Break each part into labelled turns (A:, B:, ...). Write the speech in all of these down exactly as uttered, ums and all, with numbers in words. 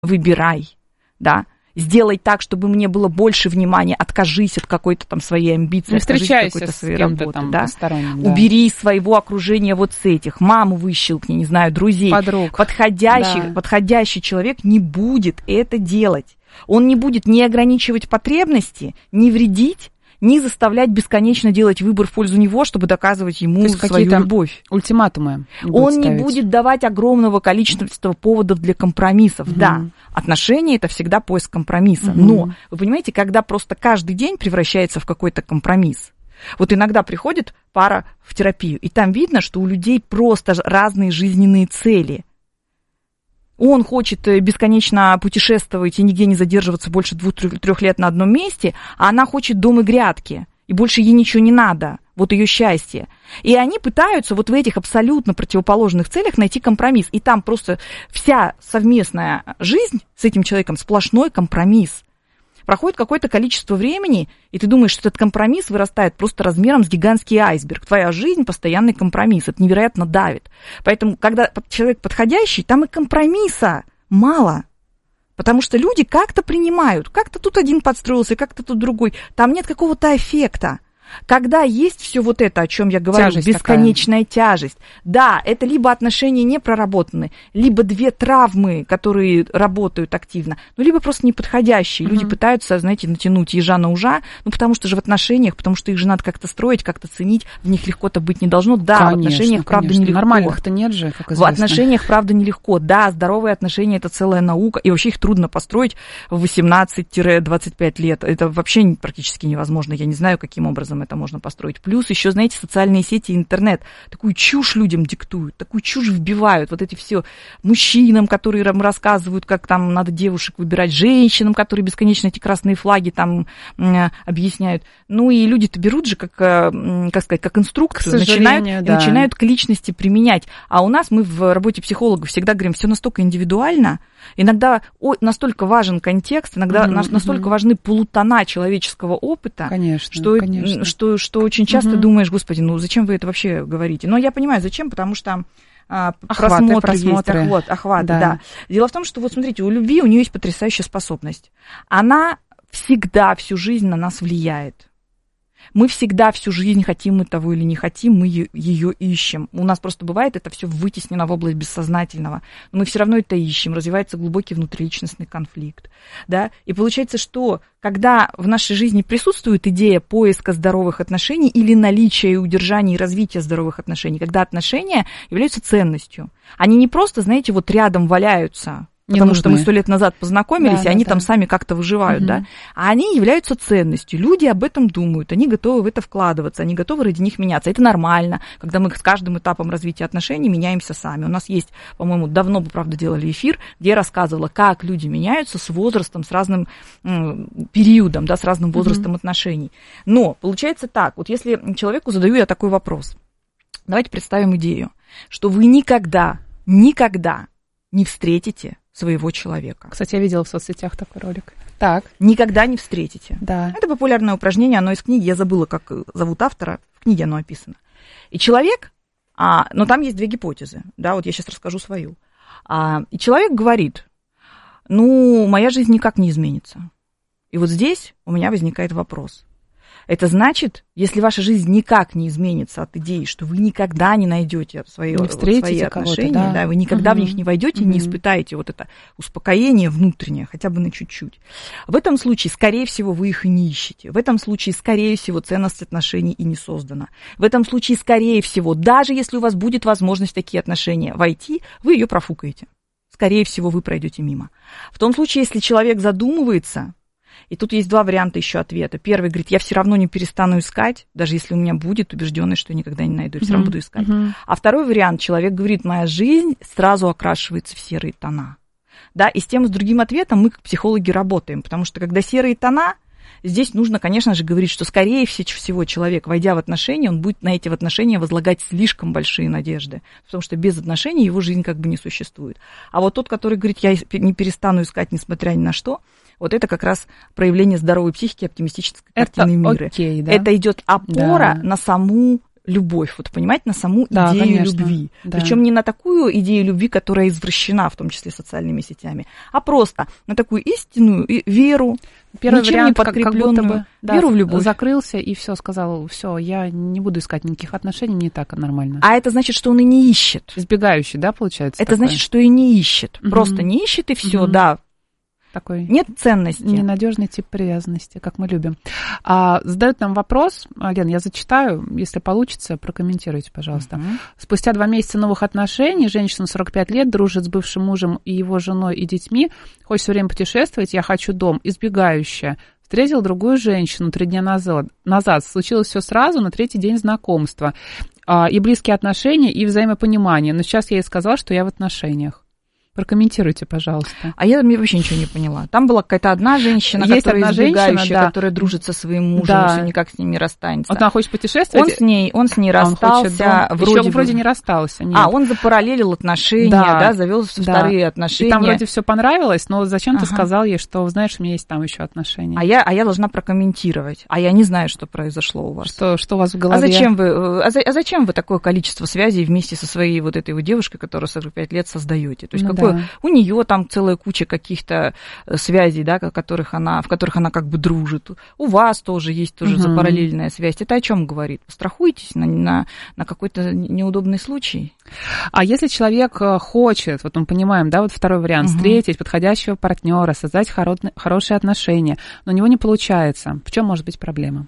A: выбирай, да. Сделай так, чтобы мне было больше внимания, откажись от какой-то там своей амбиции, откажись от какой-то своей работы, да? Да. Убери из своего окружения вот с этих, маму выщелкни, не знаю, друзей.
B: Подруг.
A: Подходящий, да. подходящий человек не будет это делать. Он не будет ни ограничивать потребности, ни вредить, не заставлять бесконечно делать выбор в пользу него, чтобы доказывать ему свою любовь.
B: Ультиматумы.
A: Он не будет давать огромного количества поводов для компромиссов. Угу. Да, отношения – это всегда поиск компромисса. Угу. Но, вы понимаете, когда просто каждый день превращается в какой-то компромисс. Вот иногда приходит пара в терапию, и там видно, что у людей просто разные жизненные цели. Он хочет бесконечно путешествовать и нигде не задерживаться больше двух-трех лет на одном месте, а она хочет дом и грядки, и больше ей ничего не надо. Вот ее счастье. И они пытаются вот в этих абсолютно противоположных целях найти компромисс. И там просто вся совместная жизнь с этим человеком сплошной компромисс. Проходит какое-то количество времени, и ты думаешь, что этот компромисс вырастает просто размером с гигантский айсберг. Твоя жизнь – постоянный компромисс. Это невероятно давит. Поэтому, когда человек подходящий, там и компромисса мало. Потому что люди как-то принимают. Как-то тут один подстроился, как-то тут другой. Там нет какого-то эффекта. Когда есть все вот это, о чем я говорю, тяжесть бесконечная такая. Тяжесть, да, это либо отношения не проработаны, либо две травмы, которые работают активно, ну, либо просто неподходящие. Uh-huh. Люди пытаются, знаете, натянуть ежа на ужа, ну, потому что же в отношениях, потому что их же надо как-то строить, как-то ценить, в них легко-то быть не должно. Да, конечно, в отношениях, правда, конечно. Нелегко.
B: Нормальных-то нет же, как известно.
A: В отношениях, правда, нелегко. Да, здоровые отношения – это целая наука, и вообще их трудно построить в восемнадцать-двадцать пять лет. Это вообще практически невозможно. Я не знаю, каким образом это можно построить. Плюс еще, знаете, социальные сети и интернет такую чушь людям диктуют, такую чушь вбивают. Вот эти все мужчинам, которые рассказывают, как там надо девушек выбирать, женщинам, которые бесконечно эти красные флаги там объясняют. Ну и люди-то берут же, как, как сказать, как инструкцию, начинают, да. начинают к личности применять. А у нас мы в работе психологов всегда говорим, все настолько индивидуально, иногда настолько важен контекст, иногда угу, настолько угу. важны полутона человеческого опыта,
B: конечно,
A: что,
B: конечно.
A: Что, что очень часто угу. думаешь, господи, ну зачем вы это вообще говорите? Но я понимаю, зачем, потому что а,
B: охваты,
A: просмотры,
B: просмотры.
A: есть, охват, охваты,
B: да.
A: да. Дело в том, что вот смотрите, у любви у нее есть потрясающая способность. Она всегда всю жизнь на нас влияет. Мы всегда всю жизнь, хотим мы того или не хотим, мы ее ищем. У нас просто бывает это все вытеснено в область бессознательного. Но мы все равно это ищем. Развивается глубокий внутриличностный конфликт. Да? И получается, что когда в нашей жизни присутствует идея поиска здоровых отношений или наличия и удержания и развития здоровых отношений, когда отношения являются ценностью, они не просто, знаете, вот рядом валяются, потому что мы сто лет назад познакомились, да, и они да, там да. сами как-то выживают, угу. да, а они являются ценностью. Люди об этом думают, они готовы в это вкладываться, они готовы ради них меняться. Это нормально, когда мы с каждым этапом развития отношений меняемся сами. У нас есть, по-моему, давно бы, правда, делали эфир, где я рассказывала, как люди меняются с возрастом, с разным м, периодом, да, с разным возрастом угу. отношений. Но получается так, вот если человеку задаю я такой вопрос, давайте представим идею, что вы никогда, никогда не встретите своего человека.
B: Кстати, я видела в соцсетях такой ролик. Так.
A: Никогда не встретите.
B: Да.
A: Это популярное упражнение, оно из книги, я забыла, как зовут автора, в книге оно описано. И человек, а, но там есть две гипотезы, да, вот я сейчас расскажу свою. А, и человек говорит, ну, моя жизнь никак не изменится. И вот здесь у меня возникает вопрос. Это значит, если ваша жизнь никак не изменится от идеи, что вы никогда не найдете свои, вот, свои отношения, да? Да, вы никогда угу. в них не войдете, угу. не испытаете вот это успокоение внутреннее, хотя бы на чуть-чуть. В этом случае, скорее всего, вы их и не ищете. В этом случае, скорее всего, ценность отношений и не создана. В этом случае, скорее всего, даже если у вас будет возможность в такие отношения войти, вы ее профукаете. Скорее всего, вы пройдете мимо. В том случае, если человек задумывается... И тут есть два варианта еще ответа. Первый говорит, я все равно не перестану искать, даже если у меня будет убежденность, что я никогда не найду, я все равно буду искать. Uh-huh. А второй вариант, человек говорит, моя жизнь сразу окрашивается в серые тона. Да, и с тем, и с другим ответом мы, как психологи, работаем, потому что когда серые тона, здесь нужно, конечно же, говорить, что, скорее всего, человек, войдя в отношения, он будет на эти отношения возлагать слишком большие надежды, потому что без отношений его жизнь как бы не существует. А вот тот, который говорит, я не перестану искать, несмотря ни на что, вот это как раз проявление здоровой психики, оптимистической картины мира.
B: Окей, да?
A: Это идет опора да. на саму любовь, вот понимаете, на саму
B: да,
A: идею
B: конечно.
A: любви.
B: Да.
A: Причем не на такую идею любви, которая извращена, в том числе социальными сетями, а просто на такую истинную веру,
B: Первый
A: ничем
B: вариант,
A: не
B: как, как будто бы да,
A: веру в любовь.
B: Закрылся и все, сказал, все, я не буду искать никаких отношений, мне так нормально.
A: А это значит, что он и не ищет.
B: Избегающий, да, получается?
A: Это
B: такое?
A: значит, что и не ищет. Угу. Просто не ищет и все, угу. да.
B: Такой
A: нет ценности.
B: Ненадежный тип привязанности, как мы любим. А, задают нам вопрос, Лен, я зачитаю, если получится, прокомментируйте, пожалуйста. Uh-huh. Спустя два месяца новых отношений женщина сорок пять лет дружит с бывшим мужем и его женой и детьми, хочет все время путешествовать, я хочу дом, избегающая. Встретил другую женщину три дня назад. назад. Случилось все сразу, на третий день знакомства. А, и близкие отношения, и взаимопонимание. Но сейчас я ей сказала, что я в отношениях. Прокомментируйте, пожалуйста.
A: А я, я вообще ничего не поняла. Там была какая-то одна женщина,
B: Есть
A: которая
B: одна
A: избегающая,
B: женщина, да.
A: которая дружит со своим мужем,
B: да.
A: все никак с ним не расстанется.
B: Вот она хочет путешествовать.
A: Он с ней, он с ней расстался.
B: Он
A: вроде,
B: Еще вроде не расстался. Нет.
A: А, он запараллелил отношения, да, да завел да. вторые отношения.
B: И там вроде все понравилось, но зачем
A: ага.
B: ты сказал ей, что, знаешь, у меня есть там еще отношения.
A: А я, а я должна прокомментировать. А я не знаю, что произошло у вас.
B: Что, что у вас в голове?
A: А зачем вы, а, за, а зачем вы такое количество связей вместе со своей вот этой вот девушкой, которую сорок пять лет создаете? То есть ну, какое да. у нее там целая куча каких-то связей, да, которых она, в которых она как бы дружит. У вас тоже есть тоже угу. запараллельная связь. Это о чем говорит? Страхуйтесь на, на, на какой-то неудобный случай.
B: А если человек хочет, вот мы понимаем, да, вот второй вариант, угу. встретить подходящего партнера, создать хоро- хорошие отношения, но у него не получается, в чем может быть проблема?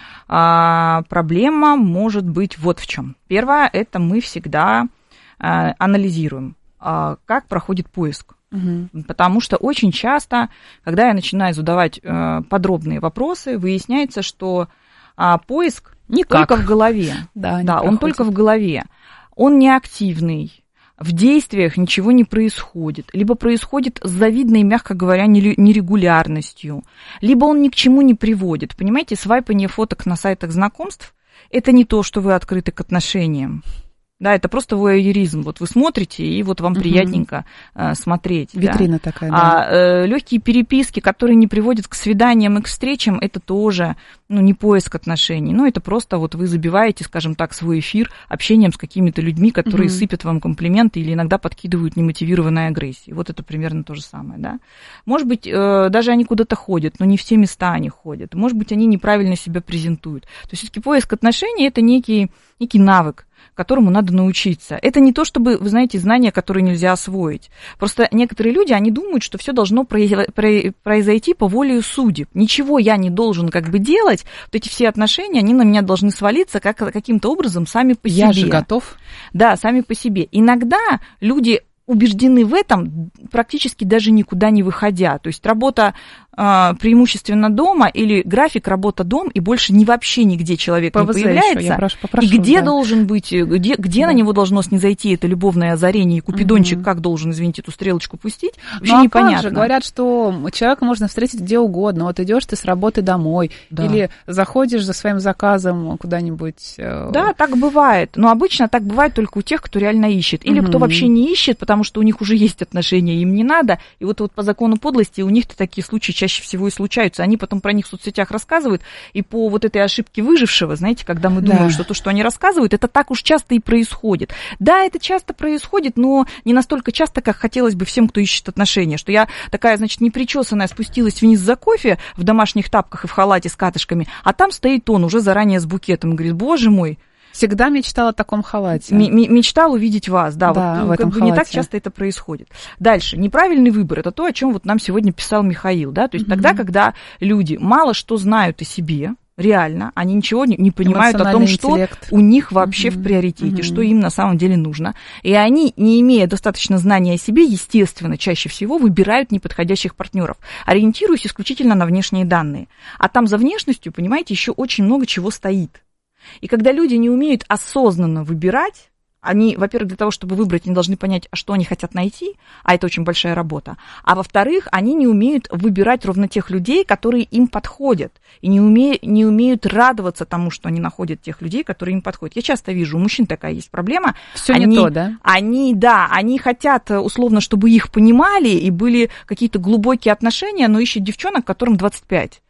A: А, проблема может быть вот в чем. Первое, это мы всегда а, анализируем, а, как проходит поиск. Угу. Потому что очень часто, когда я начинаю задавать э, подробные вопросы, выясняется, что э, поиск
B: никак.
A: только в голове.
B: Да,
A: да он только в голове. Он не активный. В действиях ничего не происходит. Либо происходит с завидной, мягко говоря, нерегулярностью. Либо он ни к чему не приводит. Понимаете, свайпание фоток на сайтах знакомств – это не то, что вы открыты к отношениям. Да, это просто вояеризм. Вот вы смотрите, и вот вам угу. приятненько э, смотреть.
B: Витрина
A: да.
B: такая, да.
A: А э, легкие переписки, которые не приводят к свиданиям и к встречам, это тоже ну, не поиск отношений. Ну, это просто вот вы забиваете, скажем так, свой эфир общением с какими-то людьми, которые угу. сыпят вам комплименты или иногда подкидывают немотивированной агрессии. Вот это примерно то же самое, да. Может быть, э, даже они куда-то ходят, но не в те места они ходят. Может быть, они неправильно себя презентуют. То есть все-таки поиск отношений – это некий, некий навык, которому надо научиться. Это не то, чтобы, вы знаете, знания, которые нельзя освоить. Просто некоторые люди, они думают, что все должно произойти по воле судеб. Ничего я не должен как бы делать. Вот эти все отношения, они на меня должны свалиться как, каким-то образом сами по себе.
B: Я же готов.
A: Да, сами по себе. Иногда люди убеждены в этом, практически даже никуда не выходя. То есть работа э, преимущественно дома или график работа-дом, и больше ни вообще нигде человек ПВЗ не появляется.
B: Еще, я прошу, попрошу,
A: и где
B: да.
A: должен быть, где, где да. на него должно снизойти это любовное озарение, и Купидончик угу. как должен, извините, эту стрелочку пустить, вообще
B: ну,
A: непонятно.
B: А как же? Говорят, что человека можно встретить где угодно. Вот идешь ты с работы домой, да. или заходишь за своим заказом куда-нибудь.
A: Да, так бывает. Но обычно так бывает только у тех, кто реально ищет. Или угу. кто вообще не ищет, потому потому что у них уже есть отношения, им не надо. И вот, вот по закону подлости у них-то такие случаи чаще всего и случаются. Они потом про них в соцсетях рассказывают, и по вот этой ошибке выжившего, знаете, когда мы думаем, да. что то, что они рассказывают, это так уж часто и происходит. Да, это часто происходит, но не настолько часто, как хотелось бы всем, кто ищет отношения. Что я такая, значит, непричесанная спустилась вниз за кофе в домашних тапках и в халате с катышками, а там стоит он уже заранее с букетом и говорит: боже мой,
B: всегда мечтала о таком халате.
A: М- мечтал увидеть вас, да,
B: да
A: вот,
B: в этом
A: как бы
B: халате.
A: Не так часто это происходит. Дальше, неправильный выбор, это то, о чем вот нам сегодня писал Михаил, да, то есть mm-hmm. тогда, когда люди мало что знают о себе, реально, они ничего не, не понимают о том, что интеллект. У них вообще mm-hmm. в приоритете, mm-hmm. что им на самом деле нужно, и они, не имея достаточно знаний о себе, естественно, чаще всего выбирают неподходящих партнеров, ориентируясь исключительно на внешние данные, а там за внешностью, понимаете, еще очень много чего стоит. И когда люди не умеют осознанно выбирать, они, во-первых, для того, чтобы выбрать, они должны понять, что они хотят найти, а это очень большая работа, а во-вторых, они не умеют выбирать ровно тех людей, которые им подходят, и не, уме, не умеют радоваться тому, что они находят тех людей, которые им подходят. Я часто вижу, у мужчин такая есть проблема.
B: Все
A: они,
B: не то, да?
A: Они, да, они хотят, условно, чтобы их понимали, и были какие-то глубокие отношения, но ищут девчонок, которым двадцать пять.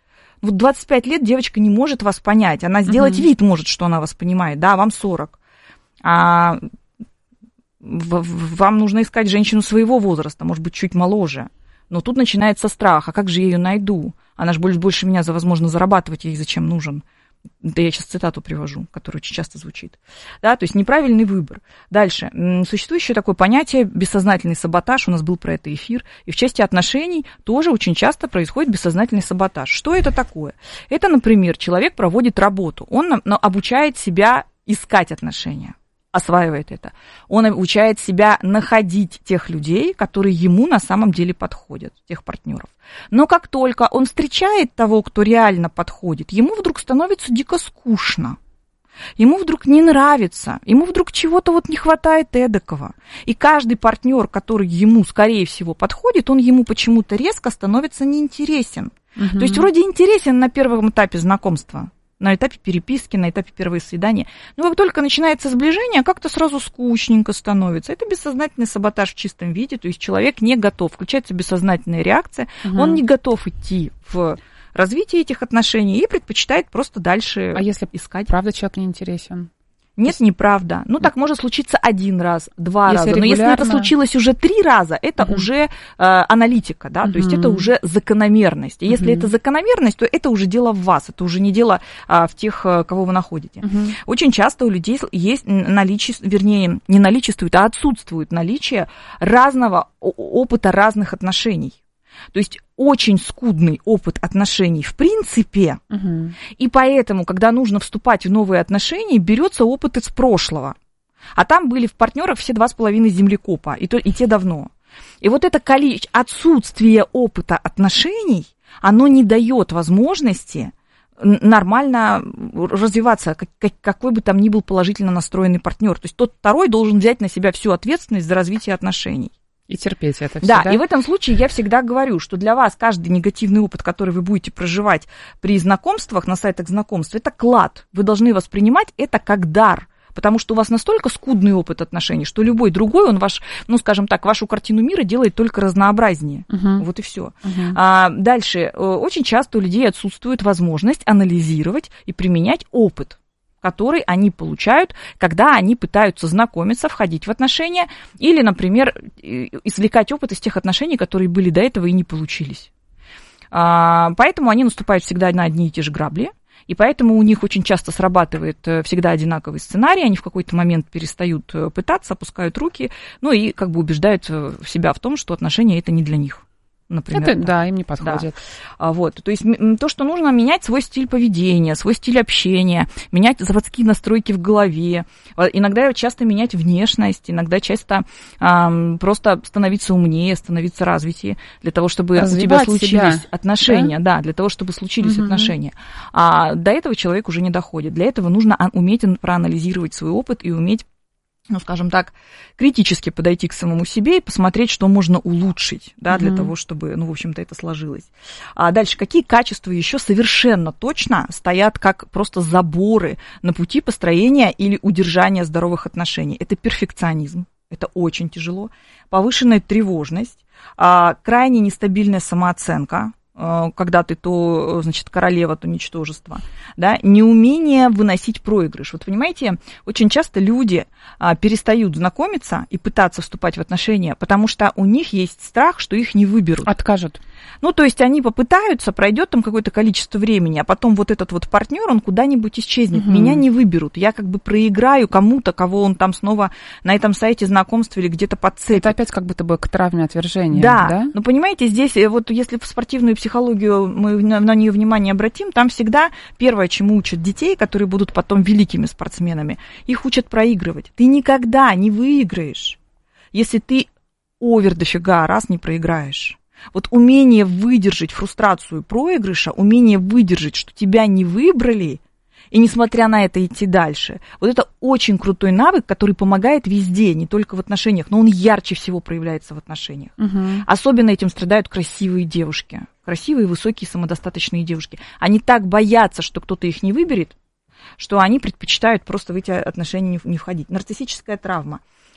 A: Вот двадцать пять лет девочка не может вас понять. Она сделать угу. вид может, что она вас понимает. Да, вам сорок. А вам нужно искать женщину своего возраста, может быть, чуть моложе. Но тут начинается страх. А как же я ее найду? Она же будет больше меня, возможно, зарабатывать. Ей зачем нужен? Да я сейчас цитату привожу, которая очень часто звучит. Да, то есть неправильный выбор. Дальше. Существует еще такое понятие бессознательный саботаж. У нас был про это эфир. И в части отношений тоже очень часто происходит бессознательный саботаж. Что это такое? Это, например, человек проводит работу. Он обучает себя искать отношения. Осваивает это. Он обучает себя находить тех людей, которые ему на самом деле подходят, тех партнеров. Но как только он встречает того, кто реально подходит, ему вдруг становится дико скучно. Ему вдруг не нравится, ему вдруг чего-то вот не хватает эдакого. И каждый партнер, который ему, скорее всего, подходит, он ему почему-то резко становится неинтересен. Угу. То есть вроде интересен на первом этапе знакомства, на этапе переписки, на этапе первого свидания. Но как только начинается сближение, как-то сразу скучненько становится. Это бессознательный саботаж в чистом виде, то есть человек не готов, включается бессознательная реакция, угу. он не готов идти в развитие этих отношений и предпочитает просто дальше
B: а если
A: искать.
B: Правда человек не интересен?
A: Нет, неправда. Ну, так может случиться один раз, два
B: если
A: раза.
B: Регулярно...
A: Но если это случилось уже три раза, это угу. уже э, аналитика, да, угу. то есть это уже закономерность. И если угу. это закономерность, то это уже дело в вас, это уже не дело а, в тех, кого вы находите. Угу. Очень часто у людей есть наличие, вернее, не наличествует, а отсутствует наличие разного опыта разных отношений. То есть очень скудный опыт отношений в принципе, угу. и поэтому, когда нужно вступать в новые отношения, берется опыт из прошлого. А там были в партнерах все два с половиной землекопа, и, то, и те давно. И вот это количество, отсутствие опыта отношений, оно не дает возможности нормально развиваться, как, как, какой бы там ни был положительно настроенный партнер. То есть тот второй должен взять на себя всю ответственность за развитие отношений.
B: И терпеть это все,
A: да,
B: да?
A: И в этом случае я всегда говорю, что для вас каждый негативный опыт, который вы будете проживать при знакомствах, на сайтах знакомств, это клад. Вы должны воспринимать это как дар. Потому что у вас настолько скудный опыт отношений, что любой другой, он ваш, ну, скажем так, вашу картину мира делает только разнообразнее. Uh-huh. Вот и все. Uh-huh. А, дальше. Очень часто у людей отсутствует возможность анализировать и применять опыт, который они получают, когда они пытаются знакомиться, входить в отношения или, например, извлекать опыт из тех отношений, которые были до этого и не получились. Поэтому они наступают всегда на одни и те же грабли, и поэтому у них очень часто срабатывает всегда одинаковый сценарий, они в какой-то момент перестают пытаться, опускают руки, ну и как бы убеждают себя в том, что отношения это не для них. Например,
B: это, да. да, им не подходит.
A: Да. Вот, то есть то, что нужно менять свой стиль поведения, свой стиль общения, менять заводские настройки в голове, иногда часто менять внешность, иногда часто а, просто становиться умнее, становиться развитее, для того, чтобы
B: развивать
A: у тебя случились
B: себя.
A: отношения, да? да, для того, чтобы случились угу. отношения. А до этого человек уже не доходит. Для этого нужно уметь проанализировать свой опыт и уметь, ну, скажем так, критически подойти к самому себе и посмотреть, что можно улучшить, да, для mm-hmm. того, чтобы, ну, в общем-то, это сложилось. А дальше, какие качества еще совершенно точно стоят как просто заборы на пути построения или удержания здоровых отношений? Это перфекционизм, это очень тяжело, повышенная тревожность, крайне нестабильная самооценка, когда ты то, значит, королева, то ничтожество, да, неумение выносить проигрыш. Вот понимаете, очень часто люди а, перестают знакомиться и пытаться вступать в отношения, потому что у них есть страх, что их не выберут.
B: Откажут.
A: Ну, то есть они попытаются, пройдет там какое-то количество времени, а потом вот этот вот партнер, он куда-нибудь исчезнет, угу. меня не выберут, я как бы проиграю кому-то, кого он там снова на этом сайте знакомств или где-то подцепит.
B: Это опять как будто бы к травме отвержения.
A: Да,
B: да?
A: Но понимаете, здесь вот если в спортивную психологию мы на, на нее внимание обратим, там всегда первое, чему учат детей, которые будут потом великими спортсменами, их учат проигрывать. Ты никогда не выиграешь, если ты овер дофига раз не проиграешь. Вот умение выдержать фрустрацию проигрыша, умение выдержать, что тебя не выбрали, и несмотря на это идти дальше, вот это очень крутой навык, который помогает везде, не только в отношениях, но он ярче всего проявляется в отношениях. Угу. Особенно этим страдают красивые девушки, красивые, высокие, самодостаточные девушки. Они так боятся, что кто-то их не выберет, что они предпочитают просто в эти отношения не входить. Нарциссическая травма.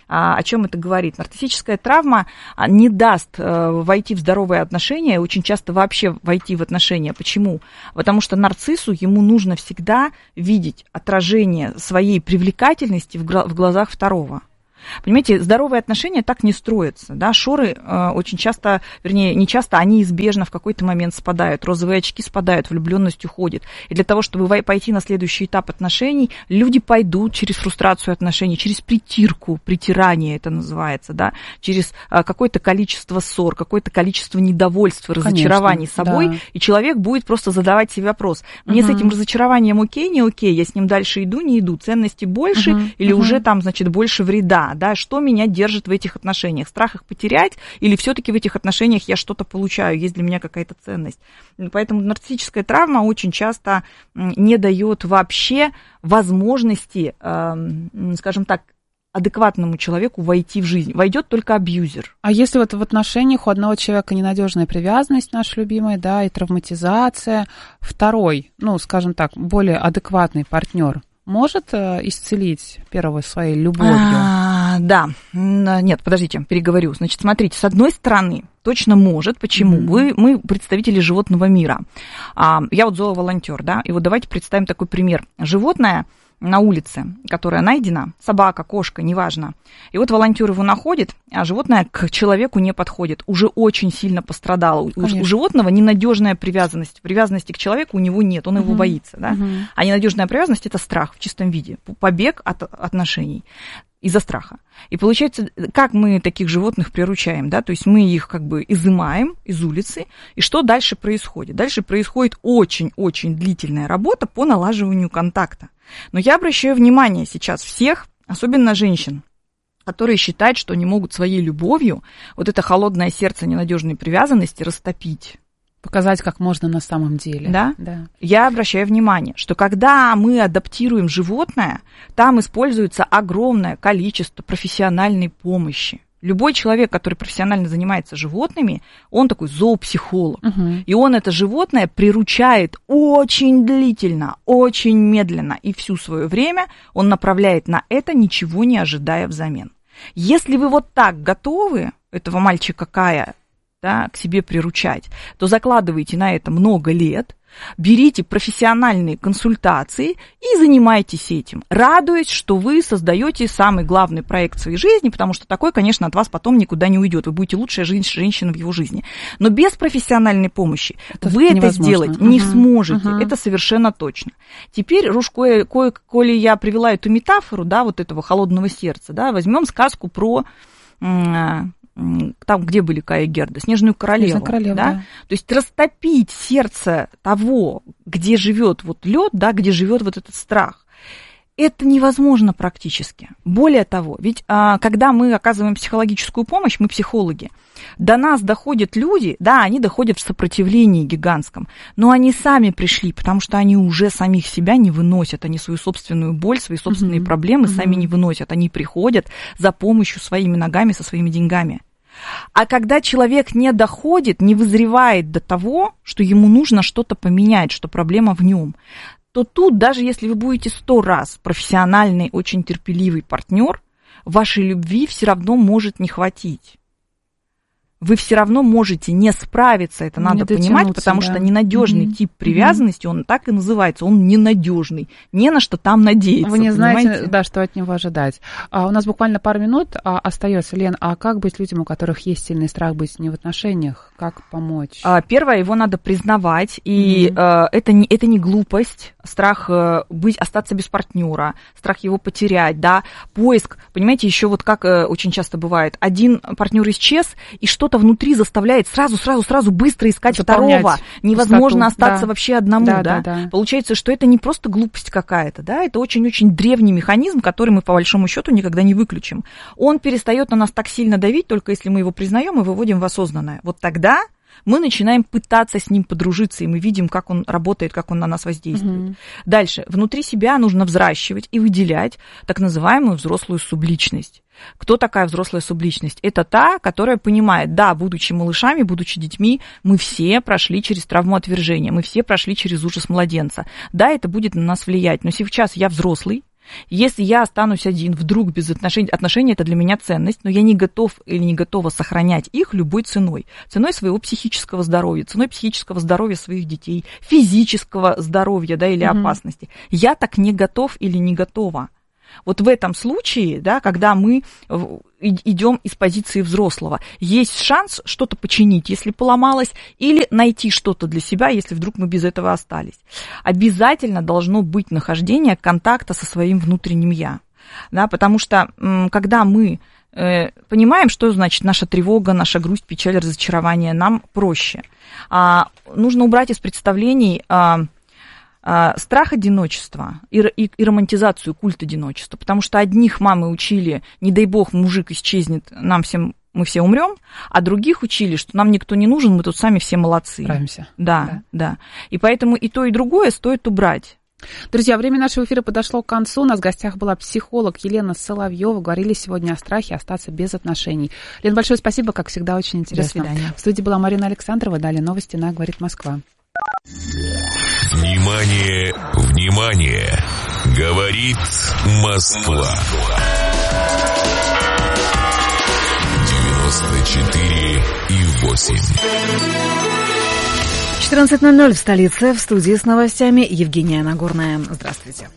A: О чем это говорит? Нарциссическая травма не даст войти в здоровые отношения, очень часто вообще войти в отношения. Почему? Потому что нарциссу ему нужно всегда видеть отражение своей привлекательности в глазах второго. Понимаете, здоровые отношения так не строятся, да, шоры э, очень часто, вернее, не часто, они избежно в какой-то момент спадают, розовые очки спадают, влюбленность уходит. И для того, чтобы пойти на следующий этап отношений, люди пойдут через фрустрацию отношений, через притирку, притирание это называется, да, через э, какое-то количество ссор, какое-то количество недовольства, разочарований Конечно, собой, да. И человек будет просто задавать себе вопрос, мне угу. с этим разочарованием окей, не окей, я с ним дальше иду, не иду, ценности больше угу. или угу. уже там, значит, больше вреда. Да, что меня держит в этих отношениях? Страх их потерять или все-таки в этих отношениях я что-то получаю, есть для меня какая-то ценность? Поэтому нарциссическая травма очень часто не дает вообще возможности, скажем так, адекватному человеку войти в жизнь. Войдет только абьюзер.
B: А если вот в отношениях у одного человека ненадежная привязанность, наша любимая, да, и травматизация, второй, ну, скажем так, более адекватный партнер может исцелить первого своей любовью?
A: А, да. Нет, подождите, переговорю. Значит, смотрите, с одной стороны, точно может. Почему? Mm-hmm. Вы, мы представители животного мира. А, я вот зооволонтер, да, и вот давайте представим такой пример. Животное на улице, которая найдена, собака, кошка, неважно. И вот волонтер его находит, а животное к человеку не подходит. Уже очень сильно пострадало. У, у животного ненадежная привязанность. Привязанности к человеку у него нет, он uh-huh. его боится. Да? Uh-huh. А ненадежная привязанность – это страх в чистом виде, побег от отношений из-за страха. И получается, как мы таких животных приручаем, да, то есть мы их как бы изымаем из улицы, и что дальше происходит? Дальше происходит очень-очень длительная работа по налаживанию контакта. Но я обращаю внимание сейчас всех, особенно женщин, которые считают, что они могут своей любовью вот это холодное сердце ненадежной привязанности растопить.
B: Показать, как можно на самом деле.
A: Да? Да. Я обращаю внимание, что когда мы адаптируем животное, там используется огромное количество профессиональной помощи. Любой человек, который профессионально занимается животными, он такой зоопсихолог. Угу. И он это животное приручает очень длительно, очень медленно. И всю свое время он направляет на это, ничего не ожидая взамен. Если вы вот так готовы этого мальчика Кая, да, к себе приручать, то закладывайте на это много лет, берите профессиональные консультации и занимайтесь этим, радуясь, что вы создаете самый главный проект своей жизни, потому что такой, конечно, от вас потом никуда не уйдет. Вы будете лучшая женщина в его жизни. Но без профессиональной помощи это вы невозможно. Это сделать не uh-huh. сможете. Uh-huh. Это совершенно точно. Теперь, Руж, кое, кое, коли я привела эту метафору, да, вот этого холодного сердца, да, возьмем сказку про... там, где были Кай и Герда, Снежную королеву, королеву да? Да. То есть растопить сердце того, где живет вот лед, да, где живет вот этот страх, это невозможно практически. Более того, ведь а, когда мы оказываем психологическую помощь, мы психологи, до нас доходят люди, да, они доходят в сопротивлении гигантском, но они сами пришли, потому что они уже самих себя не выносят, они свою собственную боль, свои собственные mm-hmm. проблемы mm-hmm. сами не выносят, они приходят за помощью своими ногами, со своими деньгами. А когда человек не доходит, не вызревает до того, что ему нужно что-то поменять, что проблема в нем, то тут, даже если вы будете сто раз профессиональный, очень терпеливый партнер, вашей любви все равно может не хватить. Вы все равно можете не справиться, это не надо понимать, потому да. что ненадежный mm-hmm. тип привязанности, он так и называется, он ненадежный, не на что там надеяться.
B: Вы не
A: понимаете?
B: знаете, да, что от него ожидать. А, у нас буквально пару минут а, остается, Лен, а как быть людям, у которых есть сильный страх быть не в отношениях, как помочь?
A: А, первое, его надо признавать, и mm-hmm. а, это, не, это не глупость, страх а, быть, остаться без партнера, страх его потерять, да, поиск, понимаете, еще вот как а, очень часто бывает, один партнер исчез, и что что-то внутри заставляет сразу, сразу, сразу быстро искать Заполнять второго. Невозможно пустоту. Остаться да. вообще одному, да, да? Да, да. Получается, что это не просто глупость какая-то, да, это очень-очень древний механизм, который мы по большому счету никогда не выключим. Он перестает на нас так сильно давить, только если мы его признаем и выводим в осознанное. Вот тогда мы начинаем пытаться с ним подружиться, и мы видим, как он работает, как он на нас воздействует. Угу. Дальше. Внутри себя нужно взращивать и выделять так называемую взрослую субличность. Кто такая взрослая субличность? Это та, которая понимает, да, будучи малышами, будучи детьми, мы все прошли через травму отвержения, мы все прошли через ужас младенца. Да, это будет на нас влиять, но сейчас я взрослый, Если я останусь один, вдруг без отношений, отношения это для меня ценность, но я не готов или не готова сохранять их любой ценой. Ценой своего психического здоровья, ценой психического здоровья своих детей, физического здоровья, да, или mm-hmm. опасности. Я так не готов или не готова. Вот в этом случае, да, когда мы идем из позиции взрослого, есть шанс что-то починить, если поломалось, или найти что-то для себя, если вдруг мы без этого остались. Обязательно должно быть нахождение контакта со своим внутренним «я», да, потому что когда мы э, понимаем, что значит наша тревога, наша грусть, печаль, разочарование, нам проще. А, нужно убрать из представлений а, страх одиночества и, и, и романтизацию, культ одиночества, потому что одних мамы учили, не дай бог, мужик исчезнет, нам всем, мы все умрем, а других учили, что нам никто не нужен, мы тут сами все молодцы.
B: Справимся.
A: Да, да, да. И поэтому и то, и другое стоит убрать.
B: Друзья, время нашего эфира подошло к концу. У нас в гостях была психолог Елена Соловьева. Говорили сегодня о страхе остаться без отношений. Лен, большое спасибо, как всегда, очень интересно.
A: До свидания.
B: В студии была Марина Александрова. Далее новости на «Говорит Москва».
C: Внимание, внимание! Говорит Москва. девяносто четыре и восемь.
D: четырнадцать ноль ноль в столице. В студии с новостями Евгения Нагорная. Здравствуйте.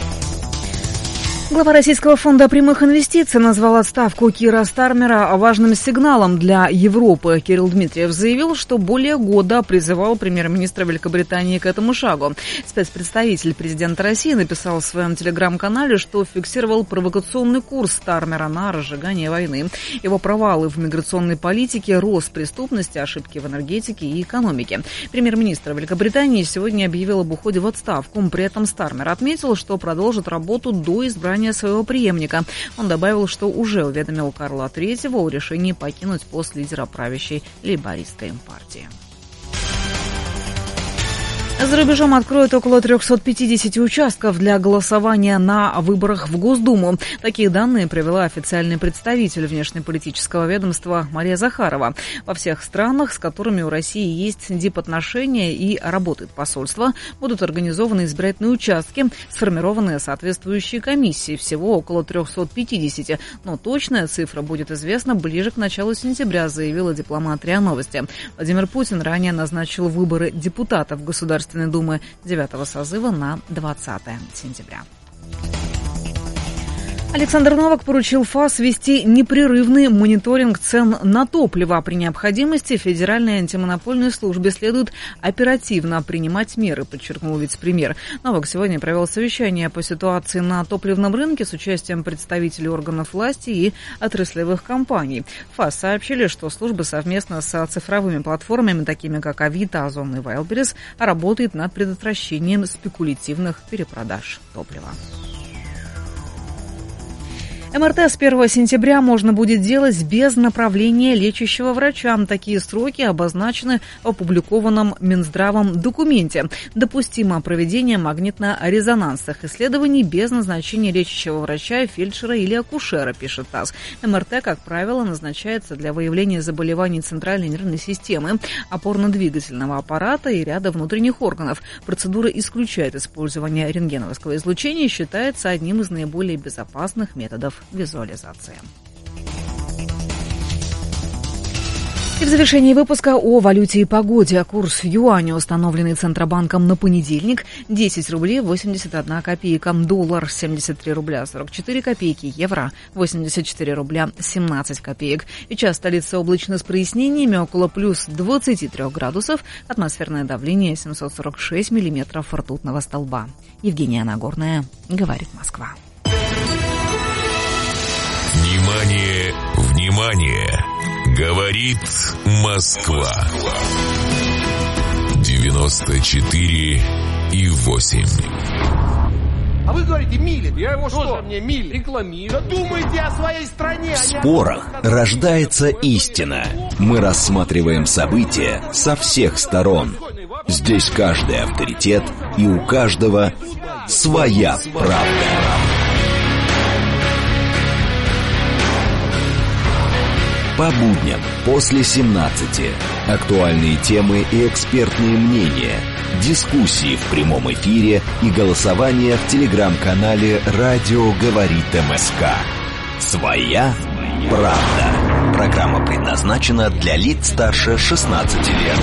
D: Глава Российского фонда прямых инвестиций назвал отставку Кира Стармера важным сигналом для Европы. Кирилл Дмитриев заявил, что более года призывал премьер-министра Великобритании к этому шагу. Спецпредставитель президента России написал в своем телеграм-канале, что фиксировал провокационный курс Стармера на разжигание войны. Его провалы в миграционной политике, рост преступности, ошибки в энергетике и экономике. Премьер-министр Великобритании сегодня объявил об уходе в отставку. При этом Стармер отметил, что продолжит работу до избрания своего преемника. Он добавил, что уже уведомил Карла Третьего о решении покинуть пост лидера правящей лейбористской партии. За рубежом откроют около триста пятьдесят участков для голосования на выборах в Госдуму. Такие данные привела официальный представитель внешнеполитического ведомства Мария Захарова. Во всех странах, с которыми у России есть дипотношения и работает посольство, будут организованы избирательные участки, сформированные соответствующие комиссии. Всего около триста пятьдесят. Но точная цифра будет известна ближе к началу сентября, заявила дипломат РИА Новости. Владимир Путин ранее назначил выборы депутатов Государственной Думы девятого созыва на двадцатое сентября. Александр Новак поручил ФАС вести непрерывный мониторинг цен на топливо. При необходимости Федеральной антимонопольной службе следует оперативно принимать меры, подчеркнул вице-премьер. Новак сегодня провел совещание по ситуации на топливном рынке с участием представителей органов власти и отраслевых компаний. ФАС сообщили, что служба совместно с цифровыми платформами, такими как Авито, Озон и Wildberries, работает над предотвращением спекулятивных перепродаж топлива. эм эр тэ с первого сентября можно будет делать без направления лечащего врача. Такие сроки обозначены в опубликованном Минздравом документе. Допустимо проведение магнитно-резонансных исследований без назначения лечащего врача, фельдшера или акушера, пишет ТАСС. эм эр тэ, как правило, назначается для выявления заболеваний центральной нервной системы, опорно-двигательного аппарата и ряда внутренних органов. Процедура исключает использование рентгеновского излучения и считается одним из наиболее безопасных методов визуализации. И в завершении выпуска о валюте и погоде. Курс юаня, установленный Центробанком на понедельник, десять рублей восемьдесят одна копейка, доллар семьдесят три рубля сорок четыре копейки, евро восемьдесят четыре рубля семнадцать копеек. Сейчас столица облачно с прояснениями, около плюс двадцати трёх градусов, атмосферное давление семьсот сорок шесть миллиметров ртутного столба. Евгения Нагорная, говорит Москва.
C: Внимание, внимание! Говорит Москва. девяносто четыре и восемь.
E: А вы говорите, Милин. Я его что? Тоже мне Милин. Рекламирую. Да думайте о своей стране.
F: В спорах рождается истина. Мы рассматриваем события со всех сторон. Здесь каждый авторитет, и у каждого своя правда. По будням после семнадцати. Актуальные темы и экспертные мнения. Дискуссии в прямом эфире и голосование в телеграм-канале «Радио говорит МСК». Своя правда. Программа предназначена для лиц старше шестнадцати лет.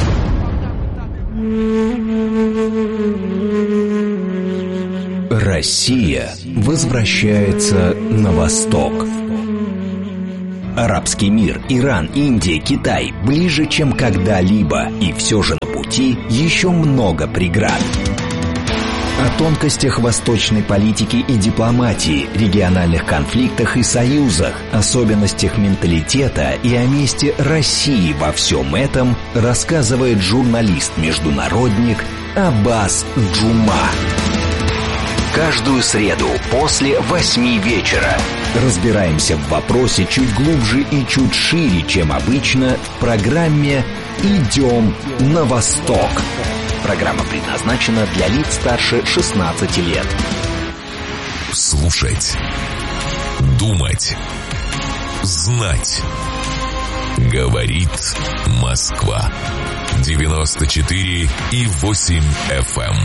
F: Россия возвращается на восток. Арабский мир, Иран, Индия, Китай ближе, чем когда-либо, и все же на пути еще много преград. О тонкостях восточной политики и дипломатии, региональных конфликтах и союзах, особенностях менталитета и о месте России во всем этом рассказывает журналист-международник Аббас Джума. Каждую среду после восьми вечера разбираемся в вопросе чуть глубже и чуть шире, чем обычно, в программе «Идем на восток». Программа предназначена для лиц старше шестнадцати лет.
C: Слушать, думать, знать. Говорит Москва. девяносто четыре и восемь эф эм.